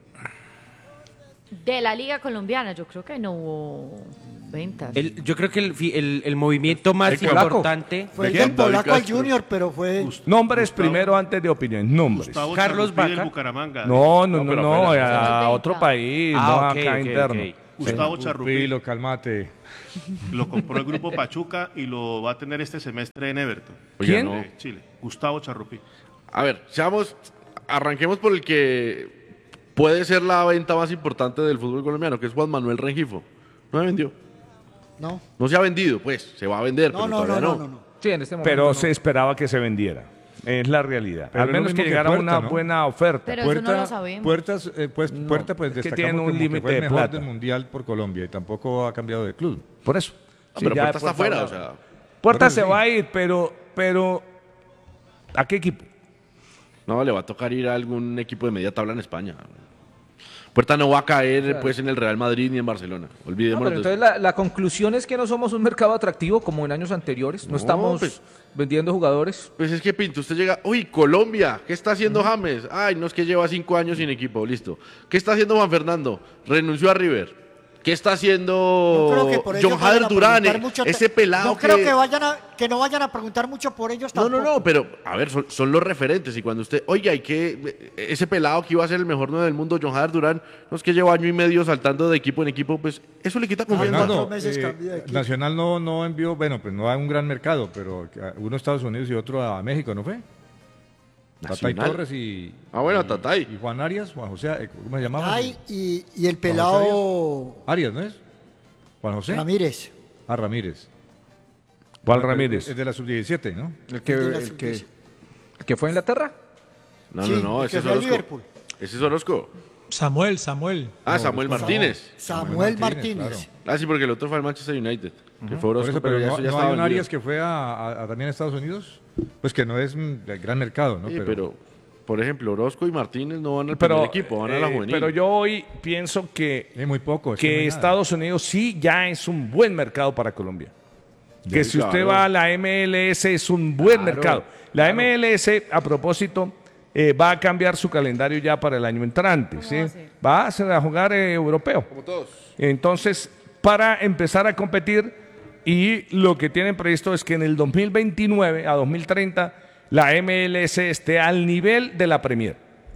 De la Liga Colombiana, yo creo que no hubo ventas. El- yo creo que el, fi- el- el movimiento más El polaco. importante. Fue el ¿Quién? del polaco David al Castro. Junior, pero fue... Nombres Gustavo- primero antes de opinión. Nombres. Gustavo Carlos Charrupí del Vaca. Bucaramanga. No, no, no, pero no, afuera. a, Eso es otro venta. país, Ah, no ok, acá ok, interno. ok. Gustavo Charrupí. Pilo, calmate. Lo compró el grupo Pachuca y lo va a tener este semestre en Everton. Oye, ¿Quién? no. De Chile. Gustavo Charrupí. A ver, seamos, arranquemos por el que puede ser la venta más importante del fútbol colombiano, que es Juan Manuel Rengifo. No se vendió. No, No se ha vendido, pues, se va a vender, no, pero no, no, todavía no, no. no, no. sí, en este momento. Pero no. se esperaba que se vendiera. Es la realidad. Pero Al es lo menos que mismo que llegara Puerta, una ¿no? buena oferta. Pero eso no lo sabemos. Puertas, eh, pues, Puerta, pues, es que destacamos tiene un como que límite fue el de mejor plata. del mundial por Colombia y tampoco ha cambiado de club. Por eso. Ah, Sí, pero ya Puerta está Puerta afuera, o hablaba. sea. Puerta Por eso se sí. va a ir, pero, pero ¿a qué equipo? No, le va a tocar ir a algún equipo de media tabla en España. Puerta no va a caer, pues, en el Real Madrid ni en Barcelona. No, Olvidémonos pero de entonces eso. la, la conclusión es que no somos un mercado atractivo como en años anteriores. No, No, estamos pues- vendiendo jugadores. Pues es que Pinto, usted llega, uy, Colombia, ¿qué está haciendo James? Ay, no es que lleva cinco años sin equipo, listo. ¿Qué está haciendo Juan Fernando? Renunció a River. ¿Qué está No haciendo creo que por ellos John vayan Jader a Durán? preguntar mucho te- Ese pelado No creo que... que, vayan a, que no vayan a preguntar mucho por ellos No, tampoco. no, no, pero a ver, son, son los referentes y cuando usted, oye, hay que, ese pelado que iba a ser el mejor nueve del mundo, John Jader Durán, no es que lleva año y medio saltando de equipo en equipo, pues eso le quita confianza. cuatro Fernando, meses eh, cambió de equipo. Nacional no, no envió, bueno, pues no hay un gran mercado, pero a- uno a Estados Unidos y otro a México, ¿no fue? Tatay Nacional. Torres y, Ah, bueno, y- Tatay. y Juan Arias, Juan José, eh, ¿cómo se llamaba? Ay, y, y el pelado Arias, ¿no es? Juan José. Ramírez. Ah, Ramírez. ¿Cuál Ramírez? Es de la sub diecisiete, ¿no? El que, de la el que, sub- el que fue a Inglaterra. No, Sí, no, no, el ese que es fue a Orozco. Liverpool. Ese es Orozco. Samuel, Samuel. Ah, Samuel Martínez. Samuel Martínez, Martínez. Ah, sí, porque el otro fue al Manchester United, que fue Por Orozco, eso, pero, pero ya no, eso ya no estaba hay un vendido. Arias que fue a, a- a- también a Estados Unidos, pues que no es un gran mercado, ¿no? Sí, pero, por ejemplo, Orozco y Martínez no van al Pero, primer equipo, van a la eh, juvenil. pero yo hoy pienso que, es muy poco. es que no que hay nada. Estados Unidos sí ya es un buen mercado para Colombia. Que Sí, si usted claro. va a la M L S es un buen Claro, mercado. La M L S, a propósito, eh, va a cambiar su calendario ya para el año entrante. ¿Cómo ¿sí? va a ser? Va a, hacer- a jugar eh, europeo. Como todos. Entonces, para empezar a competir, y lo que tienen previsto es que en el dos mil veintinueve a dos mil treinta la M L S esté al nivel de la Premier.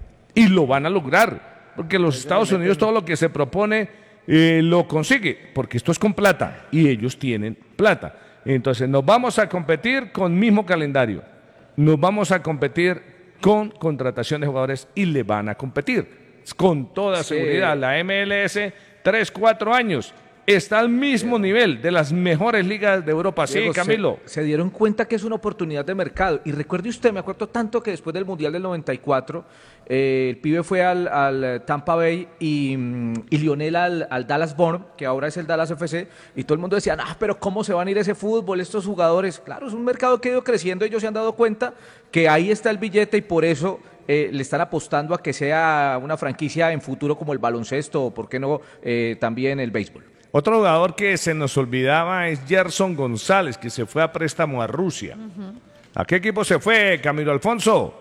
Y lo van a lograr, porque los Estados Unidos todo lo que se propone eh, lo consigue, porque esto es con plata y ellos tienen plata. Entonces, nos vamos a competir con mismo calendario, nos vamos a competir con contratación de jugadores y le van a competir con toda Sí. seguridad. La M L S, tres, cuatro años, está al mismo nivel de las mejores ligas de Europa. Sí, Diego, se- Camilo. Se, dieron cuenta que es una oportunidad de mercado. Y recuerde usted, me acuerdo tanto que después del Mundial del noventa y cuatro, eh, el pibe fue al, al Tampa Bay y, mm, y Lionel al, al Dallas Born, que ahora es el Dallas F C, y todo el mundo decía, ah, pero ¿cómo se van a ir ese fútbol, estos jugadores? Claro, es un mercado que ha ido creciendo, ellos se han dado cuenta que ahí está el billete y por eso eh, le están apostando a que sea una franquicia en futuro como el baloncesto o, ¿por qué no, eh, también el béisbol? Otro jugador que se nos olvidaba es Gerson González, que se fue a préstamo a Rusia. ¿A qué equipo se fue, Camilo Alfonso?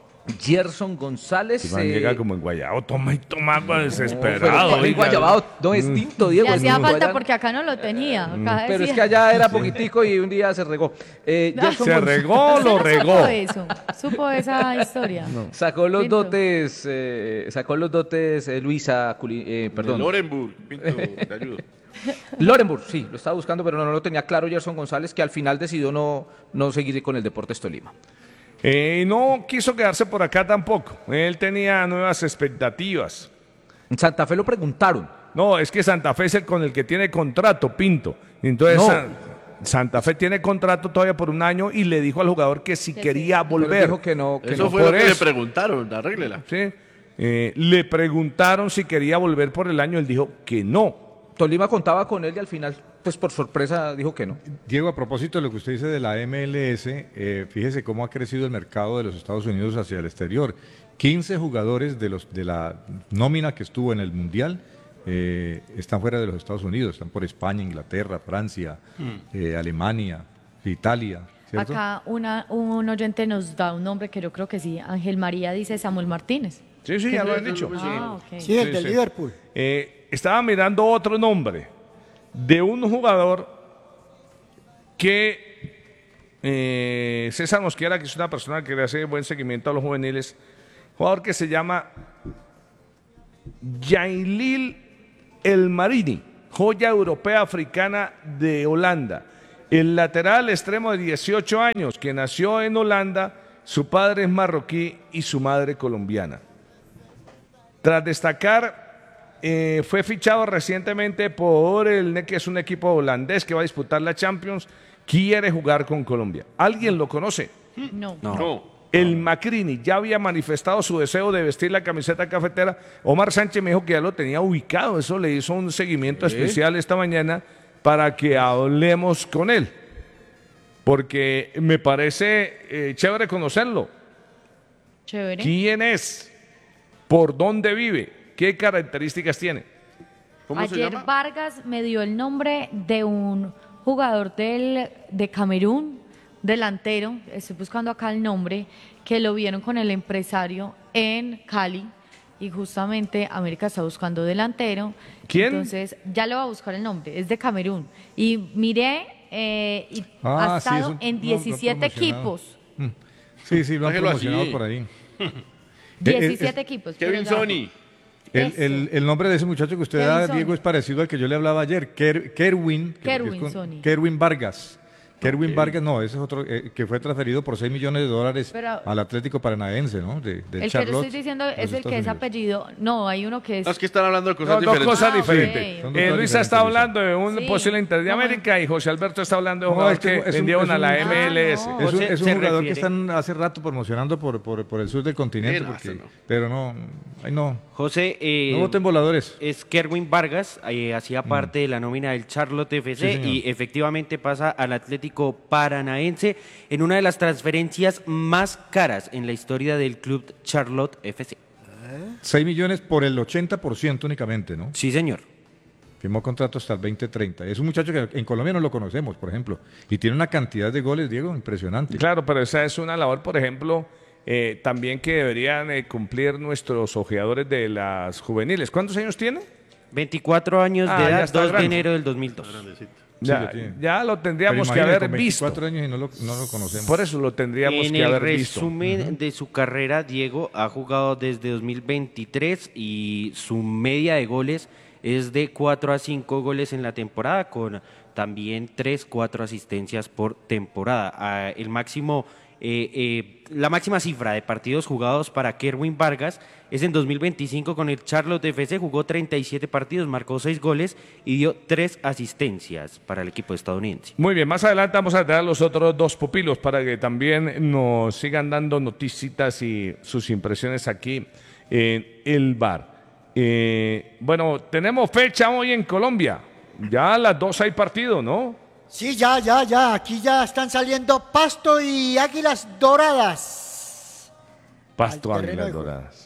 Gerson González. Iván eh, llega como en Guayabo, toma y toma agua pero desesperado. el oiga. guayabao no es tinto, Diego. Le es hacía tinto falta allá. porque acá no lo tenía. Acá Mm. Pero es decía- que allá era poquitico y un día se regó. Eh, Gerson Se Gonz- regó, ¿Usted lo no regó. Supo eso, supo esa historia. Sacó los Pinto. dotes, eh, sacó los dotes eh, Luisa, Culi- eh, perdón. De Lorenburg, Pinto, te ayudo. Lorenburg, sí, lo estaba buscando, pero no, no lo tenía claro Gerson González, que al final decidió no, no seguir con el Deportes Tolima. Eh, y no quiso quedarse por acá tampoco. Él tenía nuevas expectativas. En Santa Fe lo preguntaron. No, es que Santa Fe es el con el que tiene contrato, Pinto. Entonces, No. San- Santa Fe tiene contrato todavía por un año y le dijo al jugador que si Que quería sí. Pero volver. dijo que no, que Eso no. fue lo por que le eso. preguntaron, arréglela. ¿Sí? Eh, le preguntaron si quería volver por el año. Él dijo que no. Tolima contaba con él y al final pues por sorpresa dijo que no. Diego, a propósito de lo que usted dice de la M L S, eh, fíjese cómo ha crecido el mercado de los Estados Unidos hacia el exterior. quince jugadores de, los, de la nómina que estuvo en el Mundial eh, están fuera de los Estados Unidos, están por España, Inglaterra, Francia, mm. eh, Alemania, Italia. ¿Cierto? Acá una, un oyente nos da un nombre que yo creo que sí, Ángel María dice Samuel Martínez. Sí, sí, ya lo han dicho. Ah, okay. Sí, el Sí, de sí. Liverpool. Eh, estaba mirando otro nombre de un jugador que eh, César Mosquera, que es una persona que le hace buen seguimiento a los juveniles, jugador que se llama Yailil El Marini, joya europea africana de Holanda. El lateral extremo de dieciocho años, que nació en Holanda, su padre es marroquí y su madre colombiana. Tras destacar, eh, fue fichado recientemente por el N E C, que es un equipo holandés que va a disputar la Champions, quiere jugar con Colombia. ¿Alguien lo conoce? No. No. No. El Macrini ya había manifestado su deseo de vestir la camiseta cafetera. Omar Sánchez me dijo que ya lo tenía ubicado, eso le hizo un seguimiento ¿Sí? especial esta mañana para que hablemos con él, porque me parece eh, chévere conocerlo. Chévere. ¿Quién es? ¿Por dónde vive? ¿Qué características tiene? ¿Cómo se Ayer llama? Vargas me dio el nombre de un jugador del, de Camerún, delantero, estoy buscando acá el nombre, que lo vieron con el empresario en Cali y justamente América está buscando delantero. ¿Quién? Entonces ya le voy a buscar el nombre, es de Camerún. Y miré, eh, y Ah, ha sí, estado es un- en no, lo han diecisiete promocionado. equipos. Mm. Sí, sí, lo han Déjelo promocionado así. por ahí. diecisiete es- equipos. Kevin pero ya- Sony. El, Ese. el- el nombre de ese muchacho que usted Kevin da, Sony. Diego, es parecido al que yo le hablaba ayer, Ker- Kerwin. que- que es Kerwin con- Sony. Kerwin Vargas. Kerwin Ok. Vargas, no, ese es otro, eh, que fue transferido por seis millones de dólares Pero- al Atlético Paranaense, ¿no? De, de El que Charlotte, le estoy diciendo los es el que Estados es Unidos. apellido. No, hay uno que es. No, es que están hablando de cosas No, dos diferentes. cosas Ah, ok. diferentes. Son dos Eh, cosas Luisa está diferentes, hablando de un Sí. posible Inter de No, América y José Alberto está hablando de un No, jugador es que que es un- vendieron es a la un- M L S. Ah, no. Es un, Se- es un se jugador que refiere- están hace rato promocionando por, por, por el sur del continente, Sí, no, porque- eso no. pero no, ay no, José, eh, no voten voladores. es Kerwin Vargas, eh, hacía parte de la nómina del Charlotte F C Sí, señor. y efectivamente pasa al Atlético Paranaense en una de las transferencias más caras en la historia del club Charlotte F C. seis millones por el ochenta por ciento únicamente, ¿no? Sí, señor. Firmó contrato hasta el veinte treinta. Es un muchacho que en Colombia no lo conocemos, por ejemplo, y tiene una cantidad de goles, Diego, impresionante. Claro, pero esa es una labor, por ejemplo, eh, también que deberían eh, cumplir nuestros ojeadores de las juveniles. ¿Cuántos años tiene? veinticuatro años Ah, de ya edad, está dos de grande. enero del dos mil dos. Sí, Ya, lo tiene. ya lo Pero tendríamos que imagínate, haber con visto. veinticuatro años y no lo, no lo conocemos. Por eso lo tendríamos En que el haber visto. resumen de su carrera, Diego ha jugado desde dos mil veintitrés y su media de goles es de cuatro a cinco goles en la temporada, con también tres, cuatro asistencias por temporada. Ah, el máximo, eh, eh, la máxima cifra de partidos jugados para Kerwin Vargas es en dos mil veinticinco con el Charlotte F C, jugó treinta y siete partidos, marcó seis goles y dio tres asistencias para el equipo estadounidense. Muy bien, más adelante vamos a traer los otros dos pupilos para que también nos sigan dando noticitas y sus impresiones aquí en el bar. Eh, bueno, tenemos fecha hoy en Colombia. Ya a las dos hay partido, ¿no? Sí, ya, ya, ya. Aquí ya están saliendo Pasto y Águilas Doradas. Pasto Al terreno Águilas de juego. Doradas.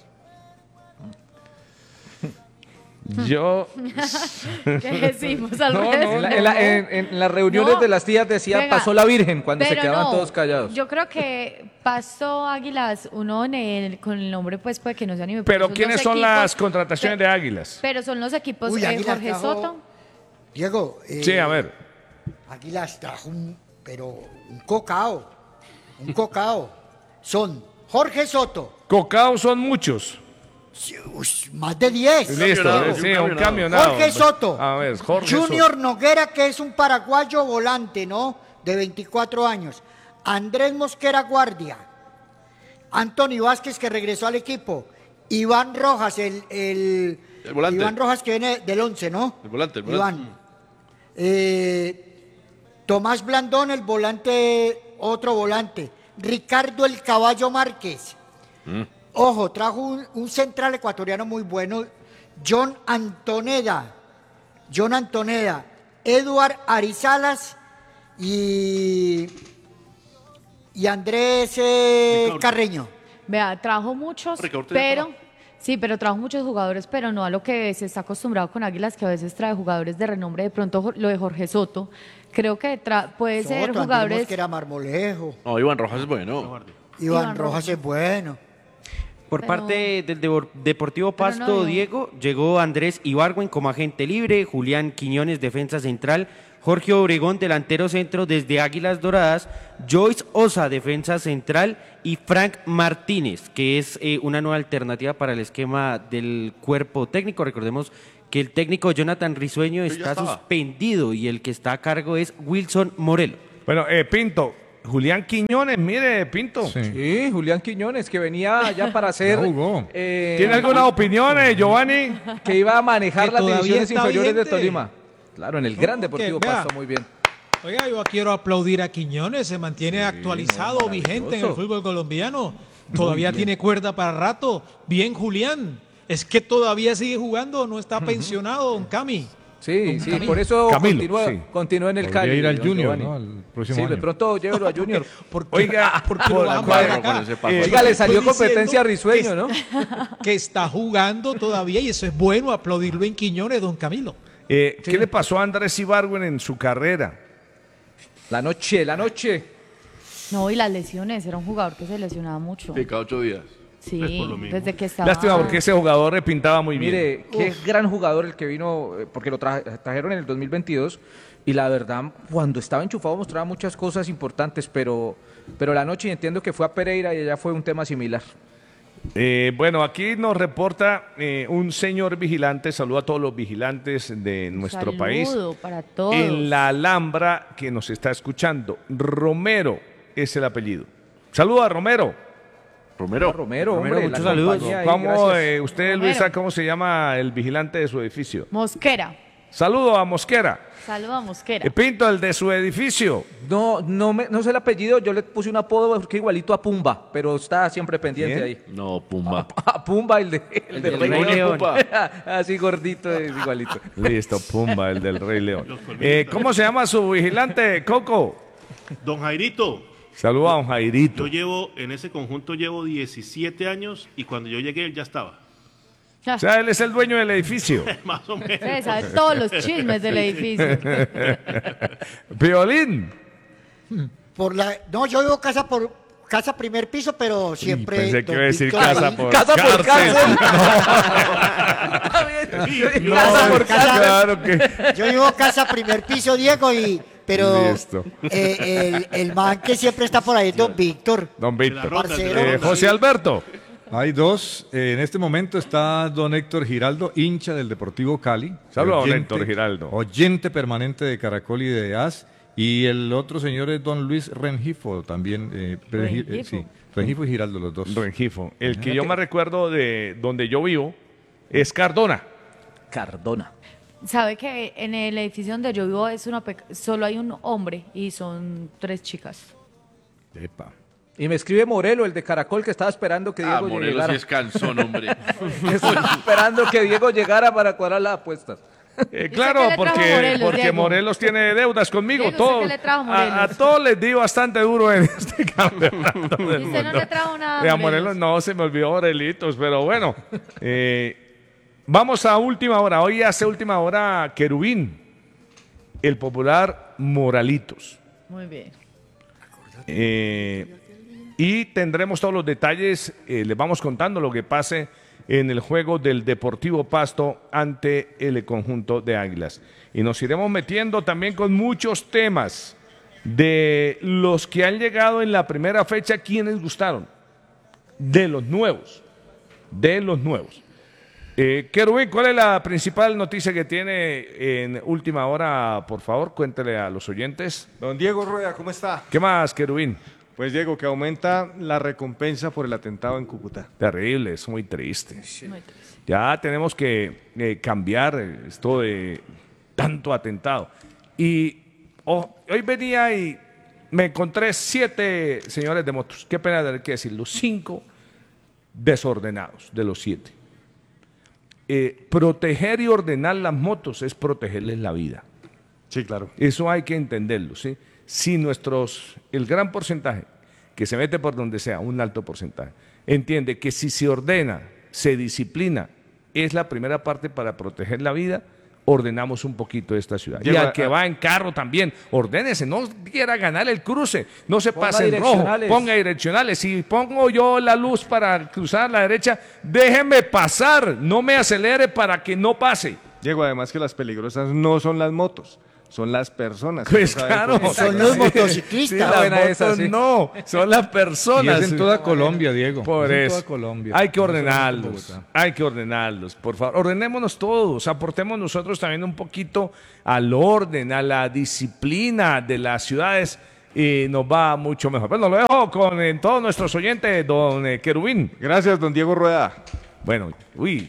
Yo. ¿Qué decimos al No, no, resto? En, la- en la- en- en las reuniones No. de las tías decía Venga, pasó la Virgen cuando se pero quedaban no, todos callados. Yo creo que Pasto Águilas, uno en el- con el nombre pues puede que no se anime. Pero son ¿quiénes los son equipos- las contrataciones pe- de Águilas? Pero son los equipos Uy, eh, Águilas Jorge trajo- Soto. Diego. eh, Sí, a ver. Águilas trajo un, pero un cocao. Un cocao. Son Jorge Soto. Cocao son muchos. Sí, ush, más de diez. Listo, camionado, sí, un un camionado. Jorge Soto. A ver, Jorge Junior Soto. Noguera, que es un paraguayo volante, ¿no? De veinticuatro años. Andrés Mosquera Guardia. Anthony Vázquez, que regresó al equipo. Iván Rojas, el, el, El volante. Iván Rojas, que viene del once, ¿no? El volante, el volante. Iván. Eh, Tomás Blandón, el volante, otro volante. Ricardo el Caballo Márquez. Ojo, trajo un, un central ecuatoriano muy bueno, John Antoneda. John Antoneda. Eduard Arizalas y, y Andrés eh, Carreño. Vea, trajo muchos, Ricardo ya pero... estaba. Sí, pero trajo muchos jugadores, pero no a lo que se está acostumbrado con Águilas, que a veces trae jugadores de renombre. De pronto jo- lo de Jorge Soto, creo que tra- puede ser Soto, jugadores... que era Marmolejo. No, Iván Rojas es bueno. Iván, Iván Rojas, Rojas. es bueno. Por Pero- parte del Devor- Deportivo Pero Pasto, no dio. Diego, llegó Andrés Ibargüen como agente libre, Julián Quiñones, defensa central, Jorge Obregón, delantero centro desde Águilas Doradas, Joyce Osa, defensa central, y Frank Martínez, que es eh, una nueva alternativa para el esquema del cuerpo técnico. Recordemos que el técnico Jonathan Risueño Sí, ya está estaba. suspendido y el que está a cargo es Wilson Morelo. Bueno, eh, Pinto, Julián Quiñones, mire, Pinto. Sí. Sí, Julián Quiñones, que venía ya para ser... Ya jugó. eh, ¿Tiene alguna opinión, eh, Giovanni? que iba a manejar Que las todavía divisiones está inferiores de vigente. Tolima. Claro, en el gran que, Deportivo vea. Pasto, muy bien. Oiga, yo quiero aplaudir a Quiñones, se mantiene actualizado, no, vigente en el maravilloso. fútbol colombiano. Todavía tiene cuerda para rato. Bien, Julián. Es que todavía sigue jugando, no está pensionado, don Cami. Sí, sí, por eso Camilo, continúa, sí. continúa en el Podría Cali. ir al don Junior, Giovanni. ¿no? Al próximo Sí, de año. pronto llévelo a Junior. Porque, Oiga, porque por- lo van a cuadro ver acá. con ese paso. Eh, Oiga, le salió Estoy competencia a diciendo Risueño, que- ¿no? Que está jugando todavía y eso es bueno aplaudirlo en Quiñones, don Camilo. Eh, ¿Qué le pasó a Andrés Ibargüen en su carrera? La noche, la noche. No, y las lesiones, era un jugador que se lesionaba mucho. Sí, cada ocho días. Sí, Pues por lo mismo. desde que estaba... Lástima porque ese jugador le pintaba muy bien. Mire, qué gran jugador el que vino, eh, porque lo tra- trajeron en el dos mil veintidós y la verdad, cuando estaba enchufado mostraba muchas cosas importantes, pero, pero la noche entiendo que fue a Pereira y allá fue un tema similar. Eh, bueno, aquí nos reporta eh, un señor vigilante, saludo a todos los vigilantes de nuestro Saludo país. para todos. En la Alhambra que nos está escuchando. Romero es el apellido. Saludo a Romero. Romero. Romero, Romero, hombre, muchos la saludos. compañía ahí, ¿Cómo, gracias. eh, usted, Romero. Luisa, cómo se llama el vigilante de su edificio? Mosquera. Saludo a Mosquera. Saludo a Mosquera. Eh, Pinto, el de su edificio. No, no, me, no sé el apellido, yo le puse un apodo porque igualito a Pumba, pero está siempre pendiente ¿Quién? ahí. No, Pumba. A Pumba, el, de, el, del del Rey Rey León. León. Así gordito, es igualito. Listo, Pumba, el del Rey León. Eh, ¿Cómo se llama su vigilante, Coco? Don Jairito, Saludo a don Jairito. yo llevo, en ese conjunto llevo diecisiete años y cuando yo llegué él ya estaba. O sea, él es el dueño del edificio. Más o menos. Usted sabe todos los chismes del edificio. Violín. Por la, no, yo vivo casa por casa primer piso, pero siempre. Pensé que don iba a decir Víctor casa ahí. por Casa por cárcel. cárcel. No, Casa por casa. claro que... Yo vivo casa primer piso, Diego, y pero Listo. eh, el, el man que siempre está por ahí es don Víctor. Don De la Víctor. ronda, de la Parcero. Eh, ronda. José Alberto. Hay dos. Eh, en este momento está don Héctor Giraldo, hincha del Deportivo Cali. Saludos, don Oyente- Héctor Giraldo. Oyente permanente de Caracol y de A S. Y el otro señor es don Luis Rengifo, también. Eh, Rengi- eh, Rengifo. sí, Rengifo y Giraldo, los dos. Rengifo. El que yo me recuerdo de donde yo vivo es Cardona. Cardona. Sabe que en el edificio donde yo vivo es una pe- solo hay un hombre y son tres chicas. Epa. Y me escribe Morelo, el de Caracol, que estaba esperando que Ah, Diego Morelos llegara. sí es cansón, hombre. Estaba esperando que Diego llegara para cuadrar las apuestas. Eh, qué claro, le trajo porque, Morelos, porque Diego? Morelos tiene deudas conmigo. Diego, ¿usted Todo- qué le trajo a, a Morelos? todos les di bastante duro en este campeonato del ¿Y usted no mundo. le trajo nada a Eh, a Morelos? Morelos no, se me olvidó Morelitos, pero bueno. eh, vamos a última hora. Hoy hace última hora Querubín, el popular Moralitos. Muy bien. Eh, y tendremos todos los detalles, eh, les vamos contando lo que pase en el juego del Deportivo Pasto ante el conjunto de Águilas. Y nos iremos metiendo también con muchos temas de los que han llegado en la primera fecha, quienes gustaron, de los nuevos, de los nuevos. Eh, Querubín, ¿cuál es la principal noticia que tiene en última hora? Por favor, cuéntele a los oyentes. Don Diego Rueda, ¿cómo está? ¿Qué más, Querubín? Pues Diego, que aumenta la recompensa por el atentado en Cúcuta. Terrible, es muy triste. Muy triste. Ya tenemos que eh, cambiar eh, esto de tanto atentado. Y oh, hoy venía y me encontré siete señores de motos. Qué pena tener que decirlo. Cinco desordenados de los siete. Eh, proteger y ordenar las motos es protegerles la vida. Sí, claro. Eso hay que entenderlo, ¿sí? Si nuestros, el gran porcentaje que se mete por donde sea, un alto porcentaje, entiende que si se ordena, se disciplina, es la primera parte para proteger la vida, ordenamos un poquito esta ciudad. Diego, y al que a- va en carro también, ordénese, no quiera ganar el cruce, no se Ponga pase en rojo, direccionales. ponga direccionales. Si pongo yo la luz para cruzar a la derecha, déjeme pasar, no me acelere para que no pase. Diego, además que las peligrosas no son las motos, son las personas. Pues Eso saben claro, por qué. Son los Sí, motociclistas. las buena motos esa, sí. no, son las Y personas. es en toda Colombia, Diego. Por es en eso, toda Colombia. hay que No solamente en ordenarlos, Bogotá. hay que ordenarlos, por favor. Ordenémonos todos, aportemos nosotros también un poquito al orden, a la disciplina de las ciudades y nos va mucho mejor. Bueno, lo dejo con eh, todos nuestros oyentes, don eh, Querubín. Gracias, don Diego Rueda. Bueno, uy,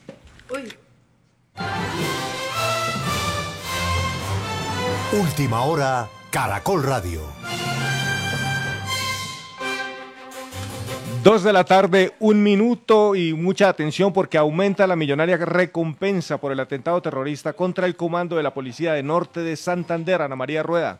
Última hora, Caracol Radio. Dos de la tarde, un minuto y mucha atención porque aumenta la millonaria recompensa por el atentado terrorista contra el comando de la Policía de Norte de Santander. Ana María Rueda.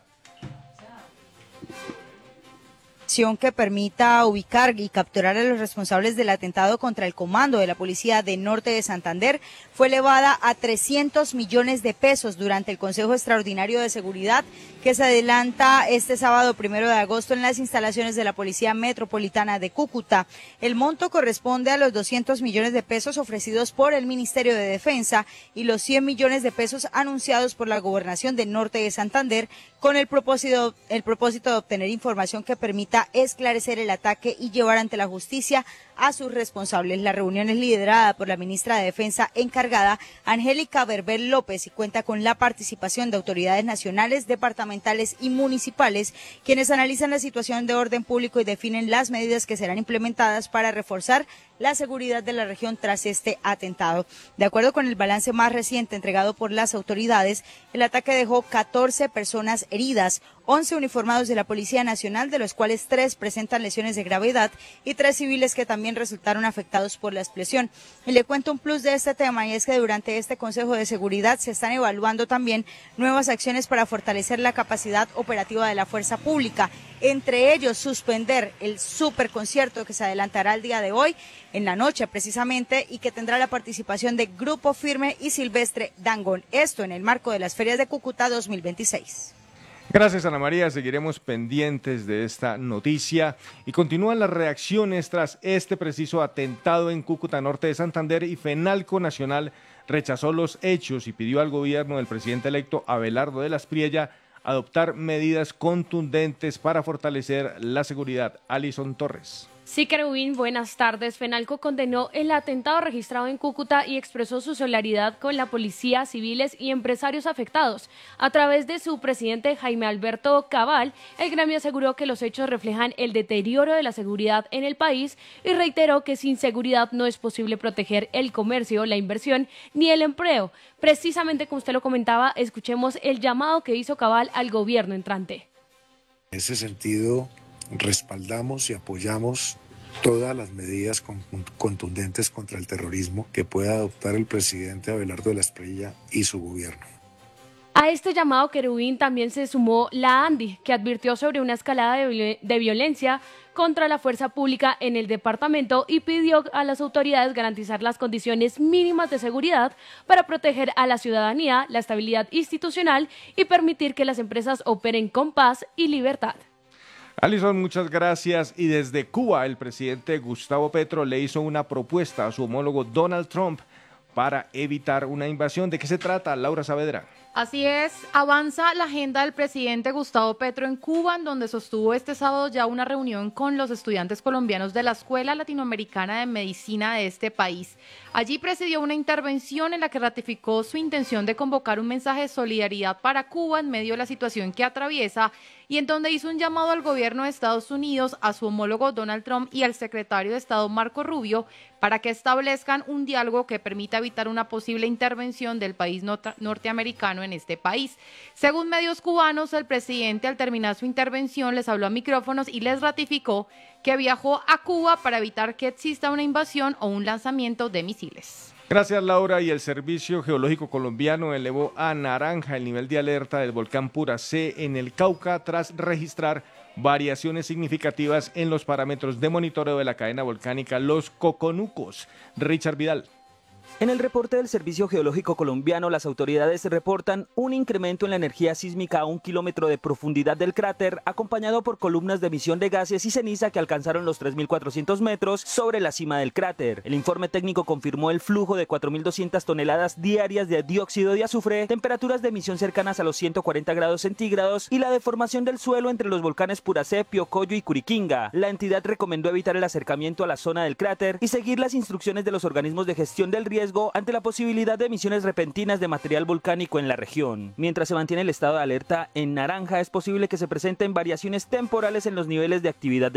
Que permita ubicar y capturar a los responsables del atentado contra el comando de la Policía de Norte de Santander fue elevada a trescientos millones de pesos durante el Consejo Extraordinario de Seguridad que se adelanta este sábado primero de agosto en las instalaciones de la Policía Metropolitana de Cúcuta. El monto corresponde a los doscientos millones de pesos ofrecidos por el Ministerio de Defensa y los cien millones de pesos anunciados por la Gobernación de Norte de Santander con el propósito, el propósito de obtener información que permita esclarecer el ataque y llevar ante la justicia a sus responsables. La reunión es liderada por la ministra de Defensa encargada, Angélica Berbel López, y cuenta con la participación de autoridades nacionales, departamentales y municipales, quienes analizan la situación de orden público y definen las medidas que serán implementadas para reforzar la seguridad de la región tras este atentado. De acuerdo con el balance más reciente entregado por las autoridades, el ataque dejó catorce personas heridas, once uniformados de la Policía Nacional, de los cuales tres presentan lesiones de gravedad y tres civiles que también resultaron afectados por la explosión. Y le cuento un plus de este tema, y es que durante este Consejo de Seguridad se están evaluando también nuevas acciones para fortalecer la capacidad operativa de la fuerza pública, entre ellos suspender el superconcierto que se adelantará el día de hoy, en la noche precisamente, y que tendrá la participación de Grupo Firme y Silvestre Dangond. Esto en el marco de las Ferias de Cúcuta dos mil veintiséis. Gracias, Ana María. Seguiremos pendientes de esta noticia. Y continúan las reacciones tras este preciso atentado en Cúcuta, Norte de Santander, y Fenalco Nacional rechazó los hechos y pidió al gobierno del presidente electo Abelardo de la Espriella adoptar medidas contundentes para fortalecer la seguridad. Alison Torres. Sí, Querubín, buenas tardes. Fenalco condenó el atentado registrado en Cúcuta y expresó su solidaridad con la policía, civiles y empresarios afectados. A través de su presidente Jaime Alberto Cabal, el gremio aseguró que los hechos reflejan el deterioro de la seguridad en el país y reiteró que sin seguridad no es posible proteger el comercio, la inversión ni el empleo. Precisamente como usted lo comentaba, escuchemos el llamado que hizo Cabal al gobierno entrante. En ese sentido, respaldamos y apoyamos todas las medidas con- contundentes contra el terrorismo que pueda adoptar el presidente Abelardo de la Espriella y su gobierno. A este llamado, Querubín, también se sumó la ANDI, que advirtió sobre una escalada de, viol- de violencia contra la fuerza pública en el departamento y pidió a las autoridades garantizar las condiciones mínimas de seguridad para proteger a la ciudadanía, la estabilidad institucional y permitir que las empresas operen con paz y libertad. Alison, muchas gracias. Y desde Cuba, el presidente Gustavo Petro le hizo una propuesta a su homólogo Donald Trump para evitar una invasión. ¿De qué se trata, Laura Saavedra? Así es, avanza la agenda del presidente Gustavo Petro en Cuba, en donde sostuvo este sábado ya una reunión con los estudiantes colombianos de la Escuela Latinoamericana de Medicina de este país. Allí presidió una intervención en la que ratificó su intención de convocar un mensaje de solidaridad para Cuba en medio de la situación que atraviesa y en donde hizo un llamado al gobierno de Estados Unidos, a su homólogo Donald Trump y al secretario de Estado Marco Rubio para que establezcan un diálogo que permita evitar una posible intervención del país norteamericano en este país. Según medios cubanos, el presidente al terminar su intervención les habló a micrófonos y les ratificó que viajó a Cuba para evitar que exista una invasión o un lanzamiento de misiles. Gracias, Laura. Y el Servicio Geológico Colombiano elevó a naranja el nivel de alerta del volcán Puracé en el Cauca tras registrar variaciones significativas en los parámetros de monitoreo de la cadena volcánica Los Coconucos. Richard Vidal. En el reporte del Servicio Geológico Colombiano, las autoridades reportan un incremento en la energía sísmica a un kilómetro de profundidad del cráter, acompañado por columnas de emisión de gases y ceniza que alcanzaron los tres mil cuatrocientos metros sobre la cima del cráter. El informe técnico confirmó el flujo de cuatro mil doscientas toneladas diarias de dióxido de azufre, temperaturas de emisión cercanas a los ciento cuarenta grados centígrados y la deformación del suelo entre los volcanes Puracé, Piocoyo y Curiquinga. La entidad recomendó evitar el acercamiento a la zona del cráter y seguir las instrucciones de los organismos de gestión del riesgo ante la posibilidad de emisiones repentinas de material volcánico en la región. Mientras se mantiene el estado de alerta en naranja, es posible que se presenten variaciones temporales en los niveles de actividad